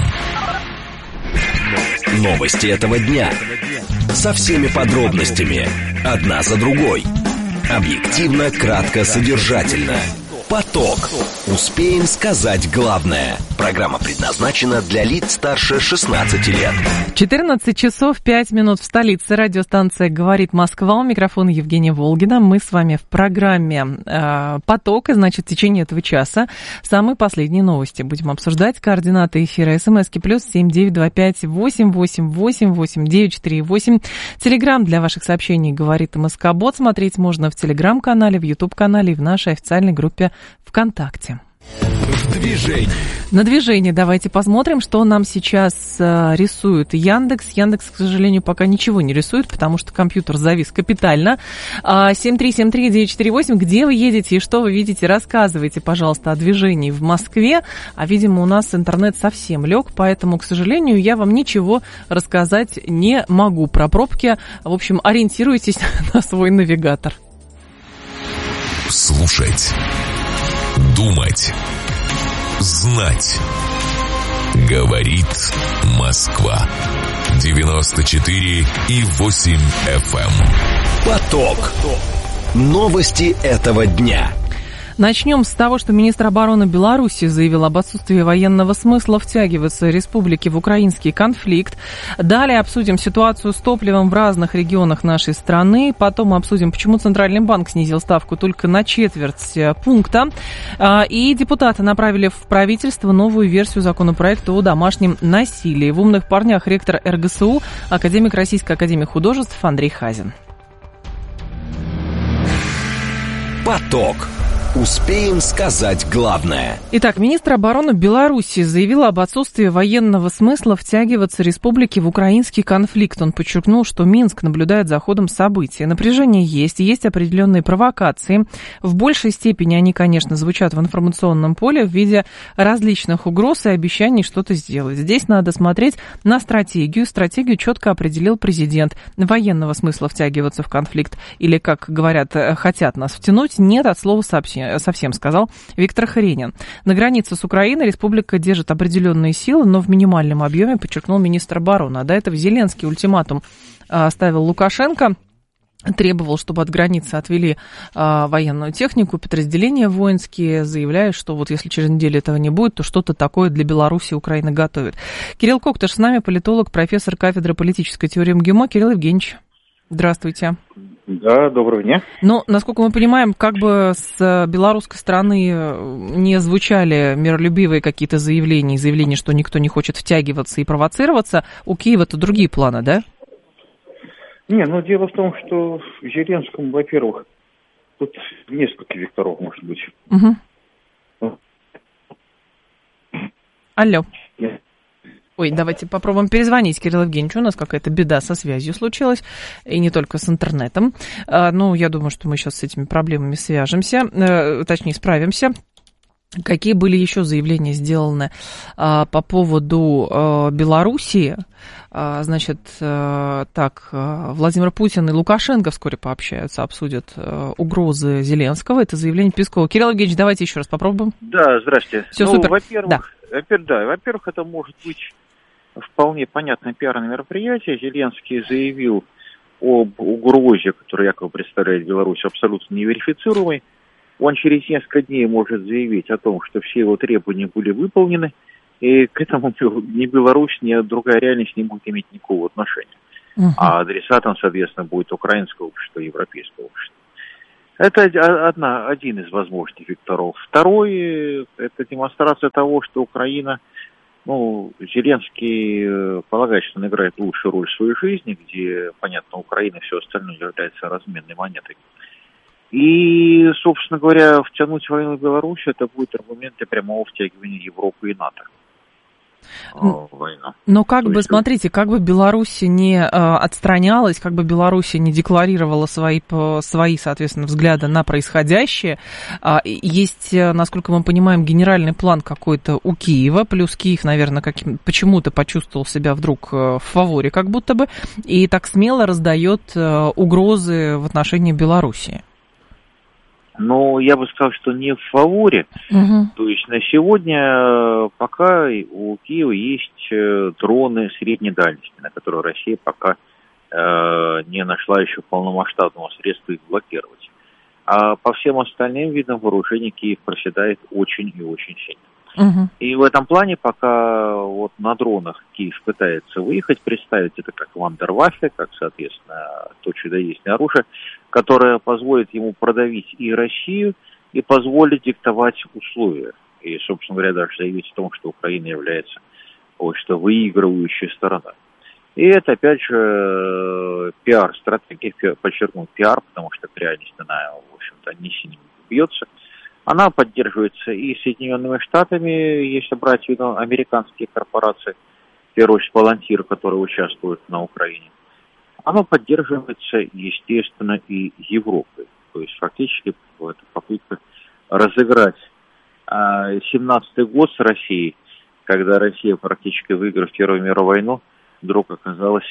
F: Новости этого дня. Со всеми подробностями. Одна за другой. Объективно, кратко, содержательно. Поток. Успеем сказать главное. Программа предназначена для лиц старше шестнадцати лет.
B: четырнадцать часов пять минут в столице. Радиостанция «Говорит Москва». У микрофона Евгения Волгина. Мы с вами в программе э, «Поток». И, значит, в течение этого часа самые последние новости будем обсуждать. Координаты эфира. СМСки плюс семь девять два пять восемь восемь восемь восемь девять четыре восемь. Телеграм для ваших сообщений «Говорит МСК-бот». Смотреть можно в Телеграм-канале, в Ютуб-канале и в нашей официальной группе ВКонтакте.
C: В движении.
B: На движение давайте посмотрим, что нам сейчас э, рисует Яндекс. Яндекс, к сожалению, пока ничего не рисует, потому что компьютер завис капитально. семь три семь три девять четыре восемь. Где вы едете и что вы видите? Рассказывайте, пожалуйста, о движении в Москве. А, видимо, у нас интернет совсем лег, поэтому, к сожалению, я вам ничего рассказать не могу про пробки. В общем, ориентируйтесь на свой навигатор.
C: Слушать, думать, знать. Говорит Москва. девяносто четыре и восемь эф эм.
F: Поток. Новости этого дня.
B: Начнем с того, что министр обороны Беларуси заявил об отсутствии военного смысла втягиваться республики в украинский конфликт. Далее обсудим ситуацию с топливом в разных регионах нашей страны. Потом обсудим, почему Центральный банк снизил ставку только на четверть пункта. И депутаты направили в правительство новую версию законопроекта о домашнем насилии. В «Умных парнях» ректор эр гэ эс у, академик Российской академии художеств Андрей Хазин.
F: Поток. Успеем сказать главное.
B: Итак, министр обороны Беларуси заявил об отсутствии военного смысла втягиваться республике в украинский конфликт. Он подчеркнул, что Минск наблюдает за ходом событий. Напряжение есть, есть определенные провокации. В большей степени они, конечно, звучат в информационном поле в виде различных угроз и обещаний что-то сделать. Здесь надо смотреть на стратегию. Стратегию четко определил президент. Военного смысла втягиваться в конфликт или, как говорят, хотят нас втянуть, нет от слова сообщения. Совсем, сказал Виктор Хренин. На границе с Украиной республика держит определенные силы, но в минимальном объеме, подчеркнул министр обороны. А до этого Зеленский ультиматум ставил Лукашенко, требовал, чтобы от границы отвели а, военную технику, подразделения воинские, заявляя, что вот если через неделю этого не будет, то что-то такое для Беларуси Украина готовит. Кирилл Коктыш с нами, политолог, профессор кафедры политической теории МГИМО. Кирилл Евгеньевич, здравствуйте.
G: Да, доброго дня.
B: Но, насколько мы понимаем, как бы с белорусской стороны не звучали миролюбивые какие-то заявления, заявления, что никто не хочет втягиваться и провоцироваться, у Киева-то другие планы, да?
G: Не, ну дело в том, что Зеленскому, во-первых, тут несколько векторов, может быть.
B: Угу. Алло.
G: Нет.
B: Ой, давайте попробуем перезвонить Кириллу Евгеньевичу. У нас какая-то беда со связью случилась, и не только с интернетом. Ну, я думаю, что мы сейчас с этими проблемами свяжемся, точнее, справимся. Какие были еще заявления сделаны а, по поводу а, Белоруссии? А, значит, а, так, а, Владимир Путин и Лукашенко вскоре пообщаются, обсудят а, угрозы Зеленского. Это заявление Пескова. Кирилл Евгеньевич, давайте еще раз попробуем.
G: Да, здрасте.
B: Все,
G: ну,
B: супер.
G: Во-первых,
B: да.
G: во-первых, да, во-первых, это может быть вполне понятное пиарное мероприятие. Зеленский заявил об угрозе, которая якобы представляет Беларусь, абсолютно неверифицируемой. Он через несколько дней может заявить о том, что все его требования были выполнены, и к этому ни Беларусь, ни другая реальность не будет иметь никакого отношения. Uh-huh. А адресатом, соответственно, будет украинское общество, европейское общество. Это одна, один из возможных векторов. Второй – это демонстрация того, что Украина, ну, Зеленский полагает, что он играет лучшую роль в своей жизни, где, понятно, Украина и все остальное является разменной монетой. И, собственно говоря, втянуть войну в Беларусь, это будет аргументы прямого втягивания Европы и НАТО. Война.
B: Но как
G: То
B: бы,
G: есть...
B: смотрите, как бы Беларусь не а, отстранялась, как бы Беларусь не декларировала свои, свои, соответственно, взгляды на происходящее, а, есть, насколько мы понимаем, генеральный план какой-то у Киева, плюс Киев, наверное, каким, почему-то почувствовал себя вдруг в фаворе, как будто бы, и так смело раздает угрозы в отношении Белоруссии.
G: Но я бы сказал, что не в фаворе. Uh-huh. То есть на сегодня пока у Киева есть дроны средней дальности, на которые Россия пока э, не нашла еще полномасштабного средства их блокировать. А по всем остальным видам вооружений Киев проседает очень и очень сильно. Uh-huh. И в этом плане пока вот на дронах Киев пытается выехать, представить это как вандерваффе, как, соответственно, то чудодейственное оружие, которое позволит ему продавить и Россию, и позволит диктовать условия. И, собственно говоря, даже заявить о том, что Украина является вот, что выигрывающей стороной. И это, опять же, пиар-стратегия, подчеркну, пиар, потому что реальность она, в общем-то, не сильно бьется. Она поддерживается и Соединенными Штатами, если брать в виду американские корпорации, в первую очередь Palantir, которые участвуют на Украине. Она поддерживается, естественно, и Европой. То есть фактически это попытка разыграть семнадцатый год с Россией, когда Россия, практически выиграв Первую мировую войну, вдруг оказалась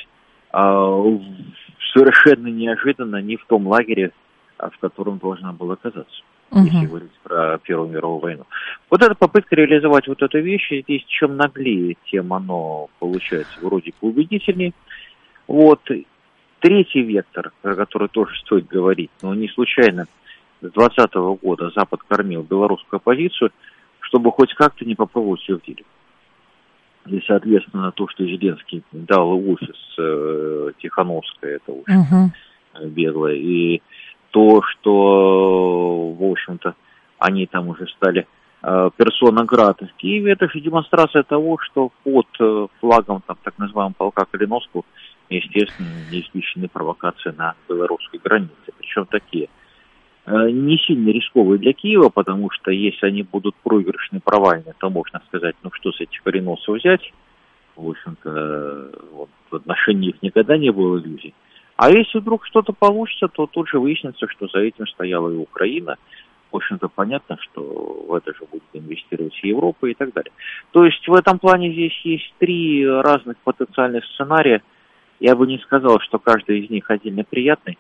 G: совершенно неожиданно не в том лагере, в котором должна была оказаться. Uh-huh. Если говорить про Первую мировую войну. Вот эта попытка реализовать вот эту вещь, здесь чем наглее, тем оно получается вроде бы убедительнее. Вот. Третий вектор, про который тоже стоит говорить, но не случайно с двадцатого года Запад кормил белорусскую оппозицию, чтобы хоть как-то не попробовать ее в деле. И, соответственно, то, что Зеленский дал офис э, Тихановская, это очень uh-huh. беглое, и то, что, в общем-то, они там уже стали э, персона грата в Киеве, это же демонстрация того, что под э, флагом там, так называемого полка Калиновского, естественно, не исключены провокации на белорусской границе. Причем такие э, не сильно рисковые для Киева, потому что если они будут проигрышные, провальные, то можно сказать, ну что с этих кореновцев взять. В общем-то, э, вот, в отношении их никогда не было иллюзий. А если вдруг что-то получится, то тут же выяснится, что за этим стояла и Украина. В общем-то, понятно, что в это же будет инвестировать и Европа и так далее. То есть в этом плане здесь есть три разных потенциальных сценария. Я бы не сказал, что каждый из них отдельно приятный,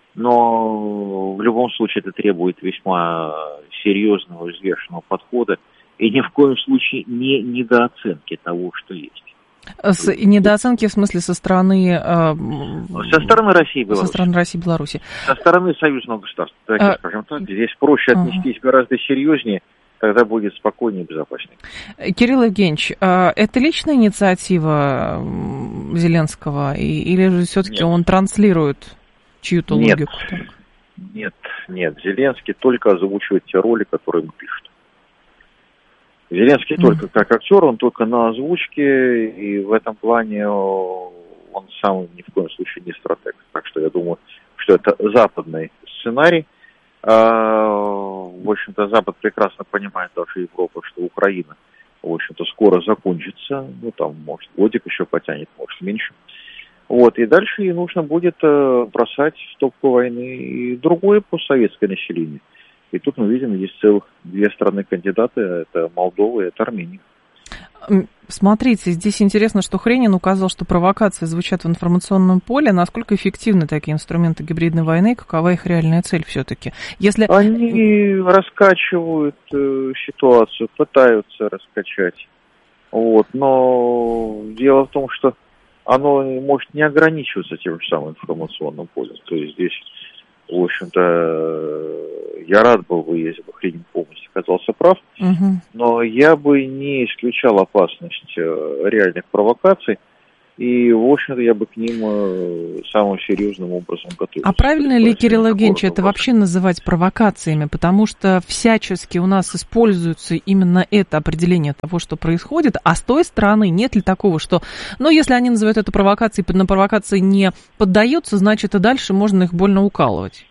G: но в любом случае это требует весьма серьезного, взвешенного подхода и ни в коем случае не недооценки того, что есть.
B: С недооценки, в смысле, со стороны... Э,
G: со стороны России и Беларуси.
B: Со стороны России и Беларуси.
G: Со стороны союзного государства, так а... скажем так. Здесь проще отнестись uh-huh. гораздо серьезнее, тогда будет спокойнее и безопаснее.
B: Кирилл Евгеньевич, это личная инициатива Зеленского, или же все-таки он транслирует чью-то
G: нет.
B: логику?
G: Нет, нет, Зеленский только озвучивает те роли, которые ему пишут. Зеленский mm. только как актер, он только на озвучке, и в этом плане он сам ни в коем случае не стратег. Так что я думаю, что это западный сценарий. А, в общем-то, Запад прекрасно понимает, даже Европа, что Украина, в общем-то, скоро закончится. Ну, там, может, годик еще потянет, может, меньше. Вот, и дальше ей нужно будет бросать в топку войны и другое постсоветское население. И тут мы видим, есть целых две страны-кандидаты, это Молдова и это Армения.
B: Смотрите, здесь интересно, что Хренин указал, что провокации звучат в информационном поле. Насколько эффективны такие инструменты гибридной войны? Какова их реальная цель все-таки? Если...
G: Они раскачивают э, ситуацию, пытаются раскачать. Вот. Но дело в том, что оно может не ограничиваться тем же самым информационным полем. То есть здесь, в общем-то, я рад был бы, если бы Хренин полностью оказался прав, угу. но я бы не исключал опасность реальных провокаций, и, в общем-то, я бы к ним самым серьезным образом готовился.
B: А правильно ли, Кирилл Евгеньевич, это вообще называть провокациями? Потому что всячески у нас используется именно это определение того, что происходит, а с той стороны нет ли такого, что, ну, если они называют это провокацией, на провокации не поддаются, значит, и дальше можно их больно укалывать?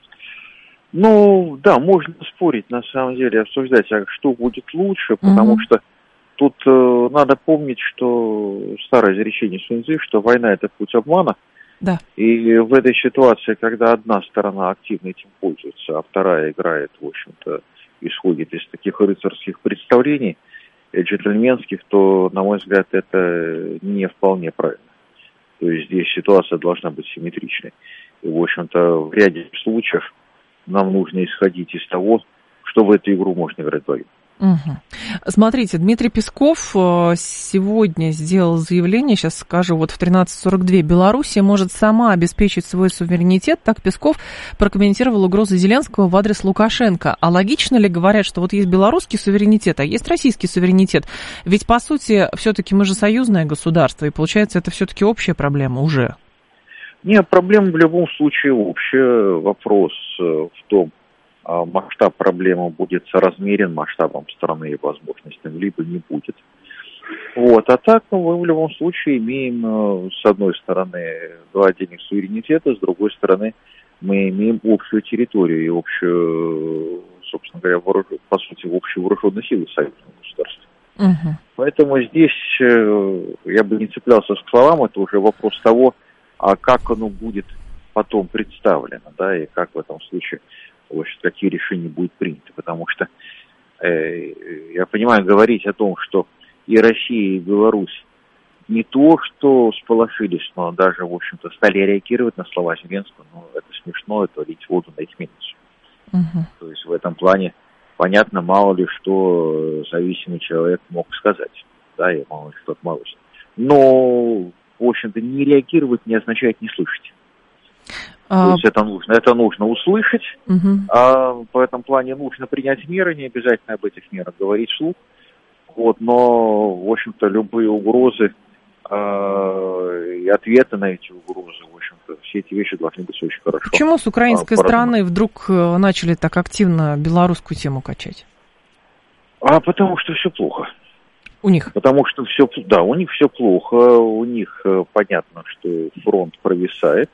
G: Ну, да, можно спорить, на самом деле, обсуждать, а что будет лучше, потому угу. что тут э, надо помнить, что старое изречение Сунь Цзы, что война – это путь обмана.
B: Да.
G: И в этой ситуации, когда одна сторона активно этим пользуется, а вторая играет, в общем-то, исходит из таких рыцарских представлений, джентльменских, то, на мой взгляд, это не вполне правильно. То есть здесь ситуация должна быть симметричной. И, в общем-то, в ряде случаев нам нужно исходить из того, что в эту игру можно играть вдвоем.
B: Угу. Смотрите, Дмитрий Песков сегодня сделал заявление, сейчас скажу, вот в тринадцать сорок два Белоруссия может сама обеспечить свой суверенитет, так Песков прокомментировал угрозы Зеленского в адрес Лукашенко. А логично ли говорят, что вот есть белорусский суверенитет, а есть российский суверенитет? Ведь, по сути, все-таки мы же союзное государство, и получается, это все-таки общая проблема уже.
G: Нет, проблема в любом случае общая. Вопрос в том, масштаб проблемы будет соразмерен масштабом страны и возможностям, либо не будет. Вот. А так мы в любом случае имеем, с одной стороны, два отдельных суверенитета, с другой стороны, мы имеем общую территорию и общую, собственно говоря, вооружен, по сути, общую вооруженную силу союзного государства. Угу. Поэтому здесь я бы не цеплялся к словам, это уже вопрос того, а как оно будет потом представлено, да, и как в этом случае, в общем, какие решения будут приняты, потому что, э, я понимаю, говорить о том, что и Россия, и Беларусь не то, что сполошились, но даже, в общем-то, стали реагировать на слова Зеленского, ну, это смешно, это лить воду на их минус. Uh-huh. То есть в этом плане, понятно, мало ли что зависимый человек мог сказать, да, и мало ли что отмолвить. Но, в общем-то, не реагировать не означает не слышать. То есть это нужно, это нужно услышать, угу. а в этом плане нужно принять меры, не обязательно об этих мерах говорить вслух. Вот, но, в общем-то, любые угрозы э, и ответы на эти угрозы, в общем-то, все эти вещи должны быть очень хорошо.
B: Почему с украинской а, стороны вдруг начали так активно белорусскую тему качать?
G: А потому что все плохо.
B: У них?
G: Потому что все, да, у них все плохо, у них понятно, что фронт провисает.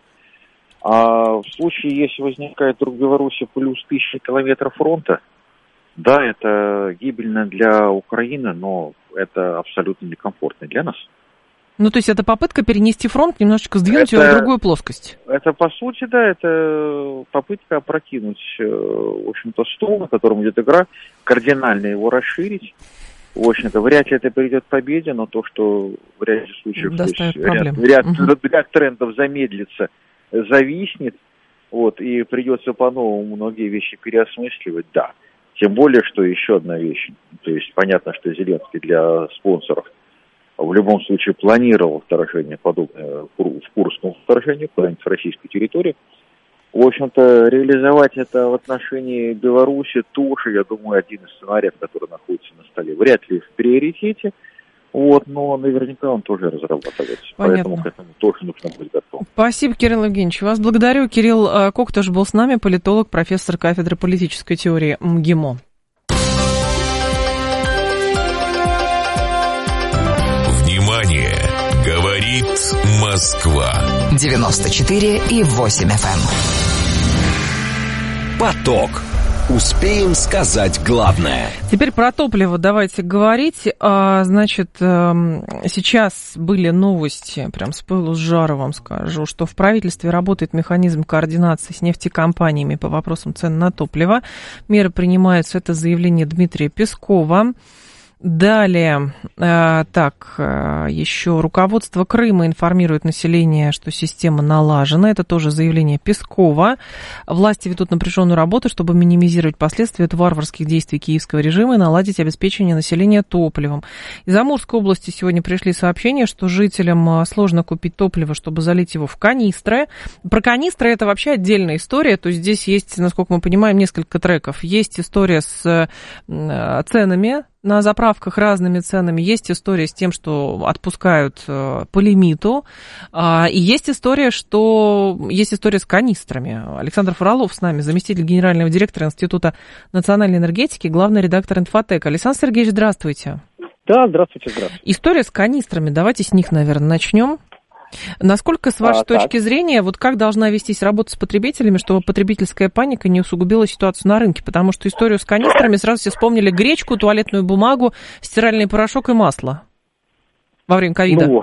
G: А в случае, если возникает вдруг в Беларуси плюс тысяча километров фронта, да, это гибельно для Украины, но это абсолютно некомфортно для нас.
B: Ну, то есть это попытка перенести фронт, немножечко сдвинуть это, его в другую плоскость?
G: Это, по сути, да, это попытка опрокинуть, в общем-то, стол, на котором идет игра, кардинально его расширить. В общем-то, вряд ли это приведет к победе, но то, что в ряде случаев то есть, ряд, ряд, угу. ряд трендов замедлится, зависнет, вот, и придется по-новому многие вещи переосмысливать, да. Тем более, что еще одна вещь, то есть понятно, что Зеленский для спонсоров в любом случае планировал вторжение, подобное в Курском вторжении, куда-нибудь в российскую территорию. В общем-то, реализовать это в отношении Беларуси тоже, я думаю, один из сценариев, который находится на столе. Вряд ли в приоритете, вот, но наверняка он тоже разрабатывается.
B: Понятно.
G: Поэтому к этому тоже нужно быть готовым.
B: Спасибо, Кирилл Евгеньевич. Вас благодарю. Кирилл Кок тоже был с нами, политолог, профессор кафедры политической теории МГИМО.
C: Внимание! Говорит Москва.
F: девяносто четыре и восемь эф эм. Поток. Успеем сказать главное.
H: Теперь про топливо давайте говорить. Значит, сейчас были новости, прям с пылу с жару вам скажу, что в правительстве работает механизм координации с нефтекомпаниями по вопросам цен на топливо. Меры принимаются, это заявление Дмитрия Пескова. Далее, э, так, э, еще руководство Крыма информирует население, что система налажена. Это тоже заявление Пескова. Власти ведут напряженную работу, чтобы минимизировать последствия от варварских действий киевского режима и наладить обеспечение населения топливом. Из Амурской области сегодня пришли сообщения, что жителям сложно купить топливо, чтобы залить его в канистры. Про канистры это вообще отдельная история. То есть здесь есть, насколько мы понимаем, несколько треков. Есть история с э, ценами на заправках разными ценами. Есть история с тем, что отпускают э, по лимиту. Э, и есть история, что есть история с канистрами. Александр Фролов с нами, заместитель генерального директора Института национальной энергетики, главный редактор «Инфотека». Александр Сергеевич, здравствуйте.
I: Да, здравствуйте, здравствуйте.
H: История с канистрами. Давайте с них, наверное, начнем. Насколько, с вашей а, точки так. зрения, вот как должна вестись работа с потребителями, чтобы потребительская паника не усугубила ситуацию на рынке? Потому что историю с канистрами сразу все вспомнили гречку, туалетную бумагу, стиральный порошок и масло во время ковида.
I: Ну,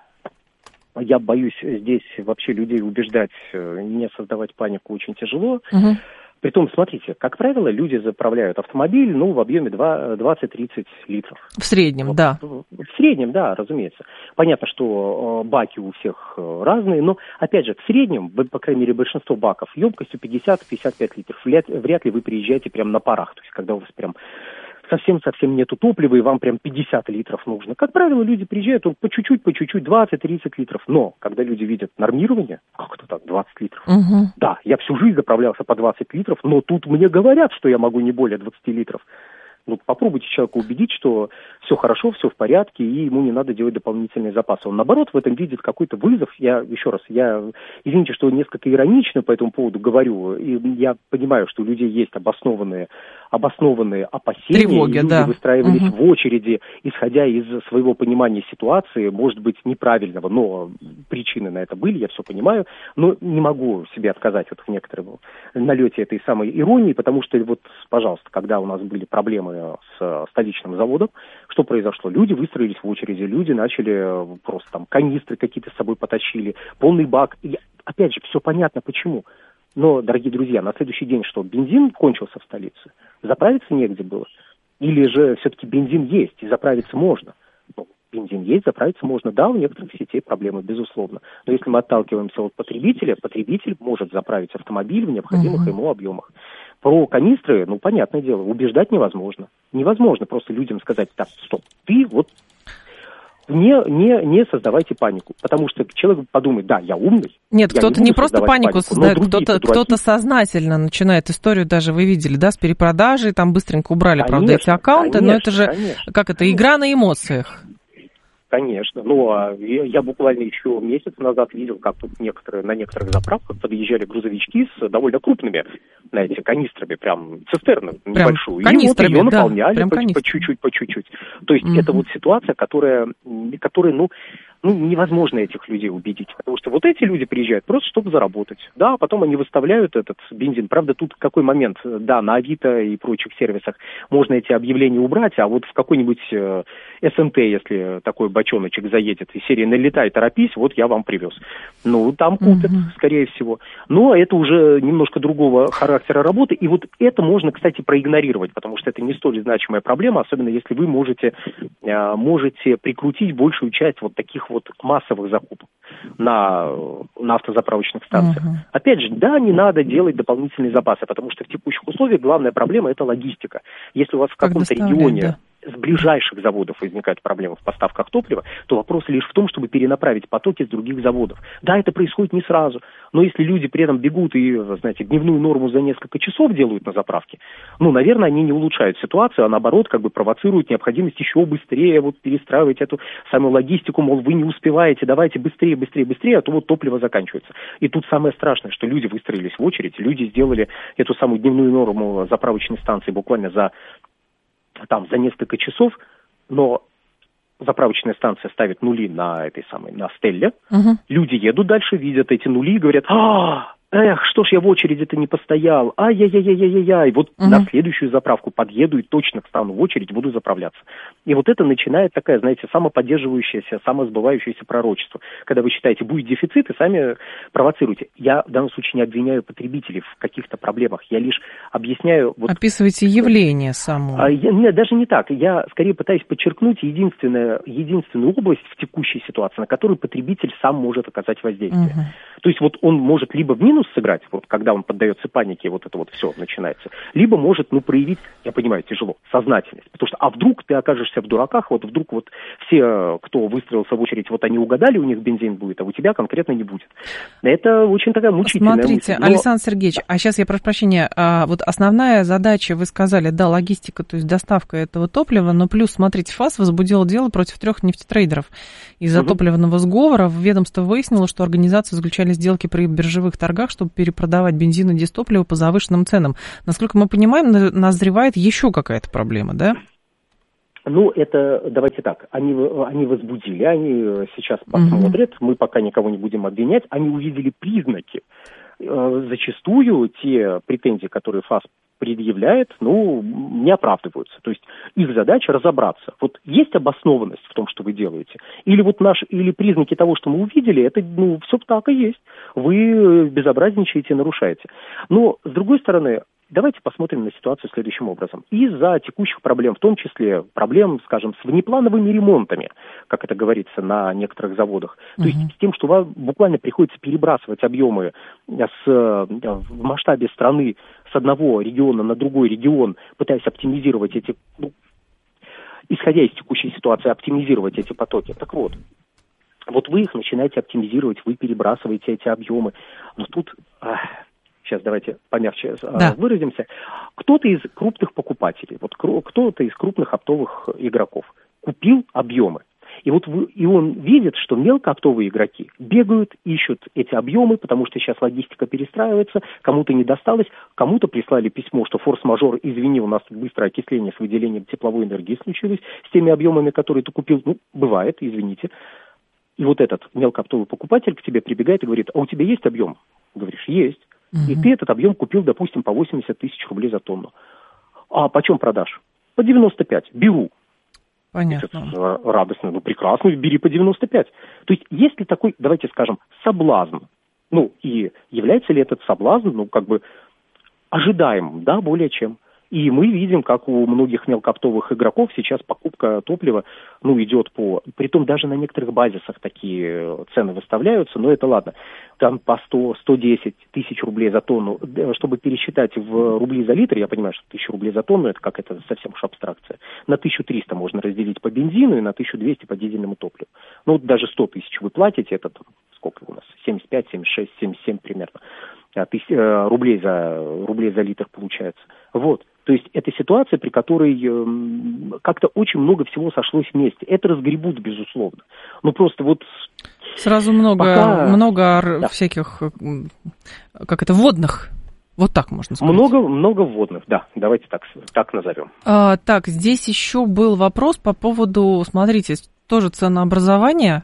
I: я боюсь здесь вообще людей убеждать, не создавать панику очень тяжело. Угу. Притом, смотрите, как правило, люди заправляют автомобиль, ну, в объеме двадцать-тридцать литров.
H: В среднем, вот, да.
I: В среднем, да, разумеется. Понятно, что баки у всех разные, но, опять же, в среднем, по крайней мере, большинство баков емкостью пятьдесят-пятьдесят пять литров. Вряд, вряд ли вы приезжаете прям на парах, то есть когда у вас прям совсем-совсем нету топлива, и вам прям пятьдесят литров нужно. Как правило, люди приезжают по чуть-чуть, по чуть-чуть, двадцать-тридцать литров. Но, когда люди видят нормирование, как это так, двадцать литров? Угу. Да, я всю жизнь заправлялся по двадцать литров, но тут мне говорят, что я могу не более двадцати литров. Ну, попробуйте человека убедить, что все хорошо, все в порядке, и ему не надо делать дополнительные запасы. Он, наоборот, в этом видит какой-то вызов. Я, еще раз, я, извините, что несколько иронично по этому поводу говорю, и я понимаю, что у людей есть обоснованные, обоснованные опасения.
H: Тревоги,
I: люди
H: да.
I: выстраивались
H: угу.
I: в очереди, исходя из своего понимания ситуации, может быть, неправильного, но причины на это были, я все понимаю, но не могу себе отказать вот в некотором налете этой самой иронии, потому что, вот, пожалуйста, когда у нас были проблемы с столичным заводом, что произошло? Люди выстроились в очереди, люди начали просто там канистры какие-то с собой потащили, полный бак. И, опять же, все понятно почему. Но, дорогие друзья, на следующий день что, бензин кончился в столице? Заправиться негде было? Или же все-таки бензин есть и заправиться можно? Ну, бензин есть, заправиться можно. Да, у некоторых сетей проблемы, безусловно. Но если мы отталкиваемся от потребителя, потребитель может заправить автомобиль в необходимых uh-huh. ему объемах. Про канистры, ну, понятное дело, убеждать невозможно. Невозможно просто людям сказать, так, стоп, ты вот не, не, не создавайте панику, потому что человек подумает, да, я умный.
H: Нет,
I: я
H: кто-то
I: не,
H: не просто панику, панику создает, кто-то, кто-то сознательно начинает историю, даже вы видели, да, с перепродажей, там быстренько убрали, конечно, правда, эти аккаунты, конечно, но это же, конечно, как это, игра на эмоциях.
I: Конечно. Ну, а я, я буквально еще месяц назад видел, как тут некоторые, на некоторых заправках подъезжали грузовички с довольно крупными, знаете, канистрами, прям цистерны прям небольшую.
H: Канистрами,
I: и вот ее
H: да,
I: наполняли
H: прям
I: по,
H: канистры.
I: по чуть-чуть, по чуть-чуть. То есть mm-hmm. это вот ситуация, которая, которая, ну, ну, невозможно этих людей убедить, потому что вот эти люди приезжают просто, чтобы заработать. Да, а потом они выставляют этот бензин. Правда, тут какой момент, да, на Авито и прочих сервисах можно эти объявления убрать, а вот в какой-нибудь э, эс эм тэ, если такой бочоночек заедет, из серии «Налетай, торопись», вот я вам привез. Ну, там купят, mm-hmm. скорее всего. Но это уже немножко другого характера работы, и вот это можно, кстати, проигнорировать, потому что это не столь значимая проблема, особенно если вы можете, э, можете прикрутить большую часть вот таких вот массовых закупок на, на автозаправочных станциях. Uh-huh. Опять же, да, не надо делать дополнительные запасы, потому что в текущих условиях главная проблема – это логистика. Если у вас в каком-то регионе да. с ближайших заводов возникают проблемы в поставках топлива, то вопрос лишь в том, чтобы перенаправить потоки с других заводов. Да, это происходит не сразу, но если люди при этом бегут и, знаете, дневную норму за несколько часов делают на заправке, ну, наверное, они не улучшают ситуацию, а наоборот, как бы провоцируют необходимость еще быстрее вот перестраивать эту самую логистику, мол, вы не успеваете, давайте быстрее, быстрее, быстрее, а то вот топливо заканчивается. И тут самое страшное, что люди выстроились в очередь, люди сделали эту самую дневную норму заправочной станции буквально за, там, за несколько часов, но заправочная станция ставит нули на этой самой, на стелле, угу. люди едут дальше, видят эти нули и говорят, а эх, что ж я в очереди-то не постоял, ай-яй-яй-яй-яй-яй, вот uh-huh. на следующую заправку подъеду и точно встану в очередь, буду заправляться. И вот это начинает такая, знаете, самоподдерживающееся, самосбывающееся пророчество. Когда вы считаете, будет дефицит, и сами провоцируете. Я в данном случае не обвиняю потребителей в каких-то проблемах, я лишь объясняю... Вот,
H: описываете явление само.
I: А, я, нет, даже не так. Я скорее пытаюсь подчеркнуть единственное, единственную область в текущей ситуации, на которую потребитель сам может оказать воздействие. Uh-huh. То есть вот он может либо в минус сыграть, вот когда он поддается панике, вот это вот все начинается, либо может, ну, проявить, я понимаю, тяжело, сознательность. Потому что, а вдруг ты окажешься в дураках, вот вдруг вот все, кто выстроился в очередь, вот они угадали, у них бензин будет, а у тебя конкретно не будет. Это очень такая мучительная
H: Смотрите,
I: мысль. Но...
H: Александр Сергеевич, а сейчас я прошу прощения, а вот основная задача, вы сказали, да, логистика, то есть доставка этого топлива, но плюс, смотрите, ФАС возбудила дело против трех нефтетрейдеров. Из-за угу. топливного сгора ведомство выяснило, что организации заключали сделки при биржевых торгах, чтобы перепродавать бензин и дистопливо по завышенным ценам. Насколько мы понимаем, назревает еще какая-то проблема, да?
I: Ну, это, давайте так, они, они возбудили, они сейчас посмотрят, угу. мы пока никого не будем обвинять, они увидели признаки. Зачастую те претензии, которые ФАС предъявляет, ну, не оправдываются. То есть их задача разобраться. Вот есть обоснованность в том, что вы делаете? Или вот наш, или признаки того, что мы увидели, это, ну, все так и есть. Вы безобразничаете, нарушаете. Но, с другой стороны, давайте посмотрим на ситуацию следующим образом. Из-за текущих проблем, в том числе проблем, скажем, с внеплановыми ремонтами, как это говорится на некоторых заводах, uh-huh. то есть с тем, что вам буквально приходится перебрасывать объемы с, в масштабе страны с одного региона на другой регион, пытаясь оптимизировать эти, ну, исходя из текущей ситуации, оптимизировать эти потоки. Так вот, вот вы их начинаете оптимизировать, вы перебрасываете эти объемы. Но тут... Сейчас давайте помягче да. выразимся. Кто-то из крупных покупателей, вот кто-то из крупных оптовых игроков купил объемы. И вот вы, и он видит, что мелкооптовые игроки бегают, ищут эти объемы, потому что сейчас логистика перестраивается, кому-то не досталось, кому-то прислали письмо, что форс-мажор, извини, у нас быстрое окисление с выделением тепловой энергии случилось с теми объемами, которые ты купил. Ну, бывает, извините. И вот этот мелкооптовый покупатель к тебе прибегает и говорит, а у тебя есть объем? Говоришь, есть. И ты этот объем купил, допустим, по восемьдесят тысяч рублей за тонну. А почем продашь? По девяносто пять. Беру.
H: Понятно.
I: Это радостно. Ну, прекрасно, бери по девяносто пять. То есть, есть ли такой, давайте скажем, соблазн? Ну, и является ли этот соблазн, ну, как бы, ожидаемым, да, более чем. И мы видим, как у многих мелкооптовых игроков сейчас покупка топлива, ну, идет по... Притом даже на некоторых базисах такие цены выставляются, но это ладно. Там по сто - сто десять тысяч рублей за тонну. Чтобы пересчитать в рубли за литр, я понимаю, что тысяча рублей за тонну, это как это совсем уж абстракция. На тысячу триста можно разделить по бензину и на тысячу двести по дизельному топливу. Ну, вот даже сто тысяч вы платите, это сколько у нас? семьдесят пять, семьдесят шесть, семьдесят семь примерно. Тысяч, э, рублей, за, рублей за литр получается. Вот. То есть это ситуация, при которой э, как-то очень много всего сошлось вместе. Это разгребут, безусловно. Ну просто вот...
H: Сразу много,
I: пока...
H: много
I: да.
H: всяких, как это, вводных. Вот так можно сказать.
I: Много, много вводных, да. Давайте так, так назовем.
H: А, так, здесь еще был вопрос по поводу, смотрите, тоже ценообразования.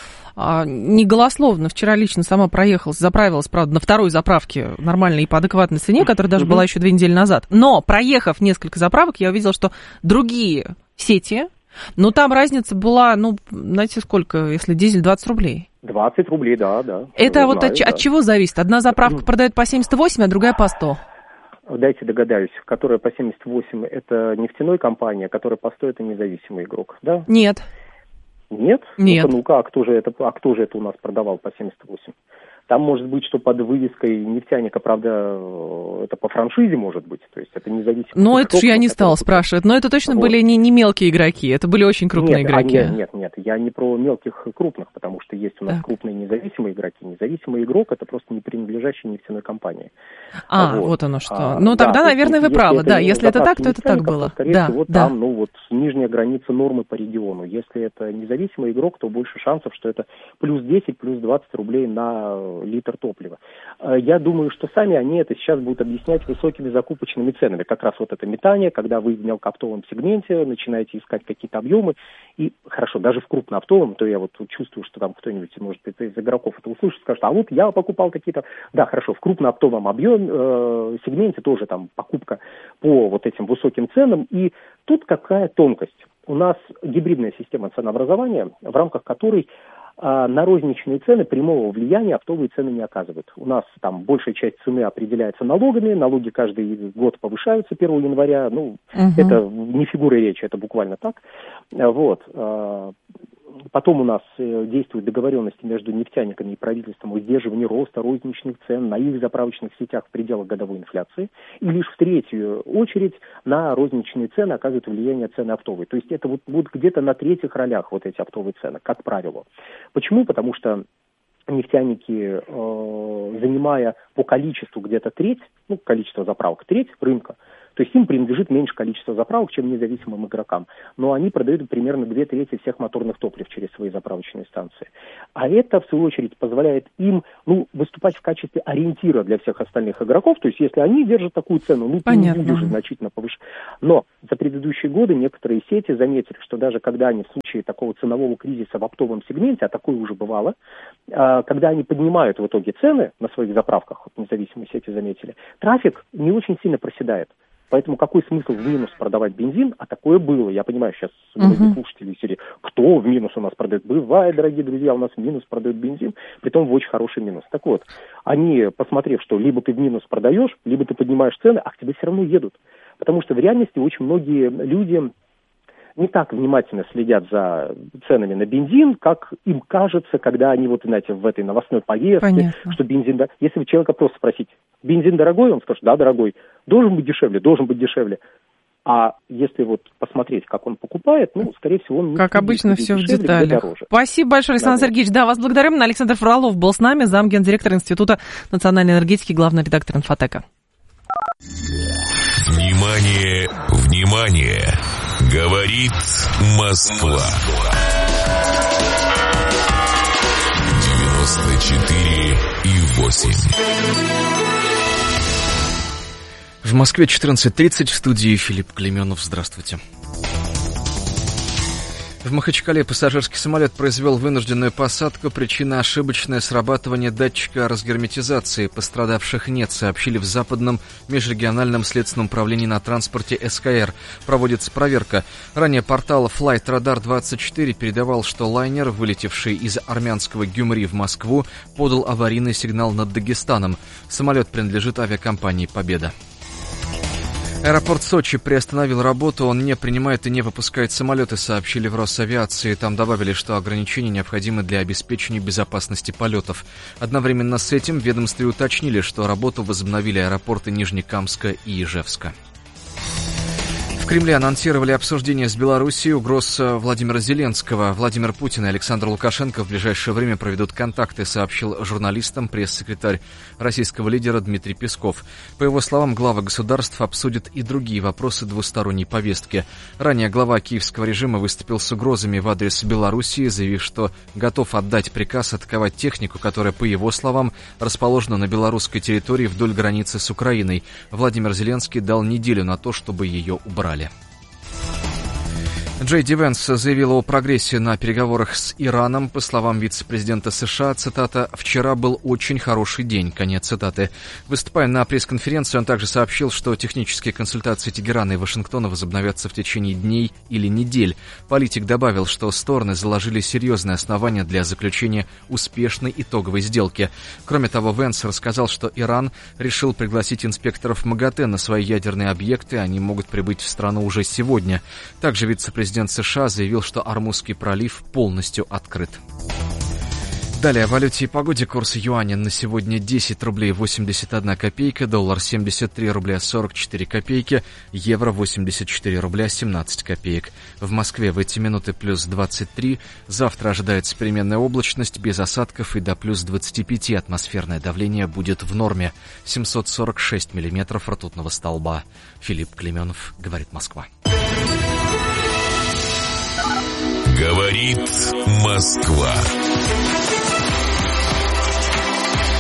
H: Не голословно. Вчера лично сама проехалась, заправилась, правда, на второй заправке нормальной и по адекватной цене, которая даже была еще две недели назад. Но, проехав несколько заправок, я увидела, что другие сети, ну, там разница была, ну, знаете, сколько, если дизель двадцать рублей?
I: двадцать рублей, да, да.
H: Это
I: я
H: вот
I: знаю,
H: от,
I: да.
H: от чего зависит? Одна заправка продает по семьдесят восемь, а другая по сто.
I: Дайте догадаюсь, которая по семьдесят восемь, это нефтяной компания, которая по сто, это независимый игрок, да?
H: Нет.
I: Нет?
H: Нет.
I: Ну-ка, ну-ка, а кто же это, а кто же это у нас продавал по семьдесят восемь? Там может быть, что под вывеской нефтяника, правда, это по франшизе может быть, то есть это независимо.
H: Ну, это же я не стала спрашивать, но это точно вот. были не, не мелкие игроки, это были очень крупные
I: нет,
H: игроки.
I: А, нет, нет, нет, я не про мелких и крупных, потому что есть у нас так. крупные независимые игроки. Независимый игрок – это просто не принадлежащий нефтяной компании.
H: А, вот, вот оно что. А, ну, тогда, да, наверное, вы правы, да, если это так, то это так было.
I: Скорее
H: да,
I: всего,
H: да.
I: там, ну, вот нижняя граница нормы по региону. Если это независимый игрок, то больше шансов, что это плюс десять, плюс двадцать рублей на э, литр топлива. Э, я думаю, что сами они это сейчас будут объяснять высокими закупочными ценами. Как раз вот это метание, когда вы в мелкооптовом сегменте начинаете искать какие-то объемы. И хорошо, даже в крупнооптовом, то я вот чувствую, что там кто-нибудь, может быть, из игроков это услышит, скажет, а вот я покупал какие-то... Да, хорошо, в крупнооптовом объеме, э, сегменте тоже там покупка по вот этим высоким ценам. И тут какая тонкость? У нас гибридная система ценообразования, в рамках которой а, на розничные цены прямого влияния оптовые цены не оказывают. У нас там большая часть цены определяется налогами, налоги каждый год повышаются первого января, ну, угу. Это не фигура речи, это буквально так. Вот. Потом у нас действуют договоренности между нефтяниками и правительством о сдерживании роста розничных цен на их заправочных сетях в пределах годовой инфляции. И лишь в третью очередь на розничные цены оказывают влияние цены оптовые. То есть это вот будут где-то на третьих ролях вот эти оптовые цены, как правило. Почему? Потому что нефтяники, э, занимая по количеству где-то треть, ну, количество заправок, треть рынка, то есть им принадлежит меньше количество заправок, чем независимым игрокам. Но они продают примерно две трети всех моторных топлив через свои заправочные станции. А это, в свою очередь, позволяет им ну, выступать в качестве ориентира для всех остальных игроков. То есть если они держат такую цену, ну, ты не будешь значительно повышать. Но за предыдущие годы некоторые сети заметили, что даже когда они в случае такого ценового кризиса в оптовом сегменте, а такое уже бывало, когда они поднимают в итоге цены на своих заправках, вот независимые сети заметили, трафик не очень сильно проседает. Поэтому какой смысл в минус продавать бензин? А такое было. Я понимаю, сейчас uh-huh. слушатели серии, кто в минус у нас продает? Бывает, дорогие друзья, у нас в минус продают бензин, притом в очень хороший минус. Так вот, они, посмотрев, что либо ты в минус продаешь, либо ты поднимаешь цены, а к тебе все равно едут. Потому что в реальности очень многие люди не так внимательно следят за ценами на бензин, как им кажется, когда они, вот, знаете, в этой новостной повестке, Понятно. Что бензин... Если вы человека просто спросить, бензин дорогой, он скажет, да, дорогой. Должен быть дешевле, должен быть дешевле. А если вот посмотреть, как он покупает, ну, скорее всего, он не
H: Как обычно, все в деталях. Спасибо большое, Александр да, Сергеевич. Да, вас благодарим. Александр Фролов был с нами, замгендиректор Института национальной энергетики, главный редактор «Инфотека».
C: Внимание, внимание! Говорит Москва. девяносто четыре и восемь.
J: В Москве четырнадцать тридцать, в студии Филипп Клеменов. Здравствуйте. В Махачкале пассажирский самолет произвел вынужденную посадку. Причина — ошибочное срабатывание датчика разгерметизации. Пострадавших нет, сообщили в Западном межрегиональном следственном управлении на транспорте эс ка эр. Проводится проверка. Ранее портал Flight Radar двадцать четыре передавал, что лайнер, вылетевший из армянского Гюмри в Москву, подал аварийный сигнал над Дагестаном. Самолет принадлежит авиакомпании «Победа». Аэропорт Сочи приостановил работу, он не принимает и не выпускает самолеты, сообщили в Росавиации. Там добавили, что ограничения необходимы для обеспечения безопасности полетов. Одновременно с этим в ведомстве уточнили, что работу возобновили аэропорты Нижнекамска и Ижевска. В Кремле анонсировали обсуждение с Белоруссией угроз Владимира Зеленского. Владимир Путин и Александр Лукашенко в ближайшее время проведут контакты, сообщил журналистам пресс-секретарь российского лидера Дмитрий Песков. По его словам, главы государств обсудят и другие вопросы двусторонней повестки. Ранее глава киевского режима выступил с угрозами в адрес Белоруссии, заявив, что готов отдать приказ атаковать технику, которая, по его словам, расположена на белорусской территории вдоль границы с Украиной. Владимир Зеленский дал неделю на то, чтобы ее убрали. Джей Ди Венс заявил о прогрессе на переговорах с Ираном. По словам вице-президента США, цитата, «Вчера был очень хороший день», конец цитаты. Выступая на пресс-конференции, он также сообщил, что технические консультации Тегерана и Вашингтона возобновятся в течение дней или недель. Политик добавил, что стороны заложили серьезные основания для заключения успешной итоговой сделки. Кроме того, Венс рассказал, что Иран решил пригласить инспекторов МАГАТЭ на свои ядерные объекты. Они могут прибыть в страну уже сегодня. Также вице-президент Президент США заявил, что Ормузский пролив полностью открыт. Далее о валюте и погоде. Курс юаня на сегодня десять рублей восемьдесят одна копейка, доллар семьдесят три рубля сорок четыре копейки, евро восемьдесят четыре рубля семнадцать копеек. В Москве в эти минуты плюс двадцать три. Завтра ожидается переменная облачность без осадков и до плюс двадцати пяти. Атмосферное давление будет в норме. семьсот сорок шесть миллиметров ртутного столба. Филипп Клеменов, говорит Москва.
C: Говорит Москва.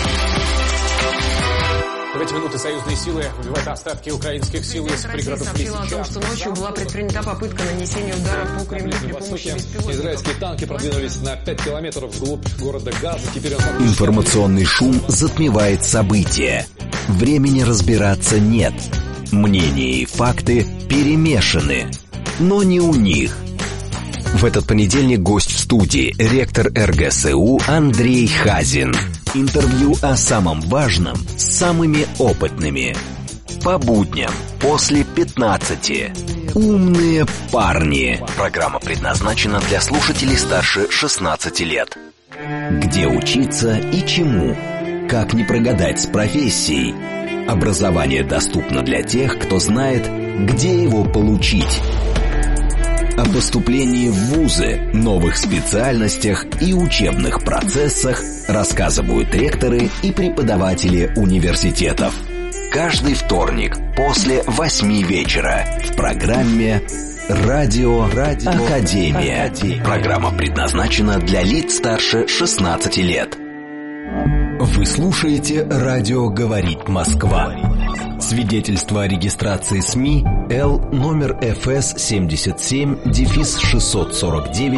K: эти минуты союзные силы выбивают остатки украинских сил из пригородов Лисичанска.
L: Сообщила о том, что ночью была предпринята попытка нанесения удара по Кремлю при помощи беспилотников.
K: Израильские танки продвинулись на пять километров вглубь города Газа. Теперь он...
F: Информационный шум затмевает события. Времени разбираться нет. Мнения и факты перемешаны. Но не у них. В этот понедельник гость в студии, ректор эр гэ эс у Андрей Хазин. Интервью о самом важном с самыми опытными. По будням после пятнадцати. Умные парни. Программа предназначена для слушателей старше шестнадцати лет. Где учиться и чему? Как не прогадать с профессией? Образование доступно для тех, кто знает, где его получить. О поступлении в вузы, новых специальностях и учебных процессах рассказывают ректоры и преподаватели университетов. Каждый вторник после восьми вечера в программе «Радио, Радио Академия». Академия. Программа предназначена для лиц старше шестнадцати лет. Вы слушаете «Радио говорит Москва». Свидетельство о регистрации СМИ Л номер эф эс семьдесят семь шестьсот сорок девять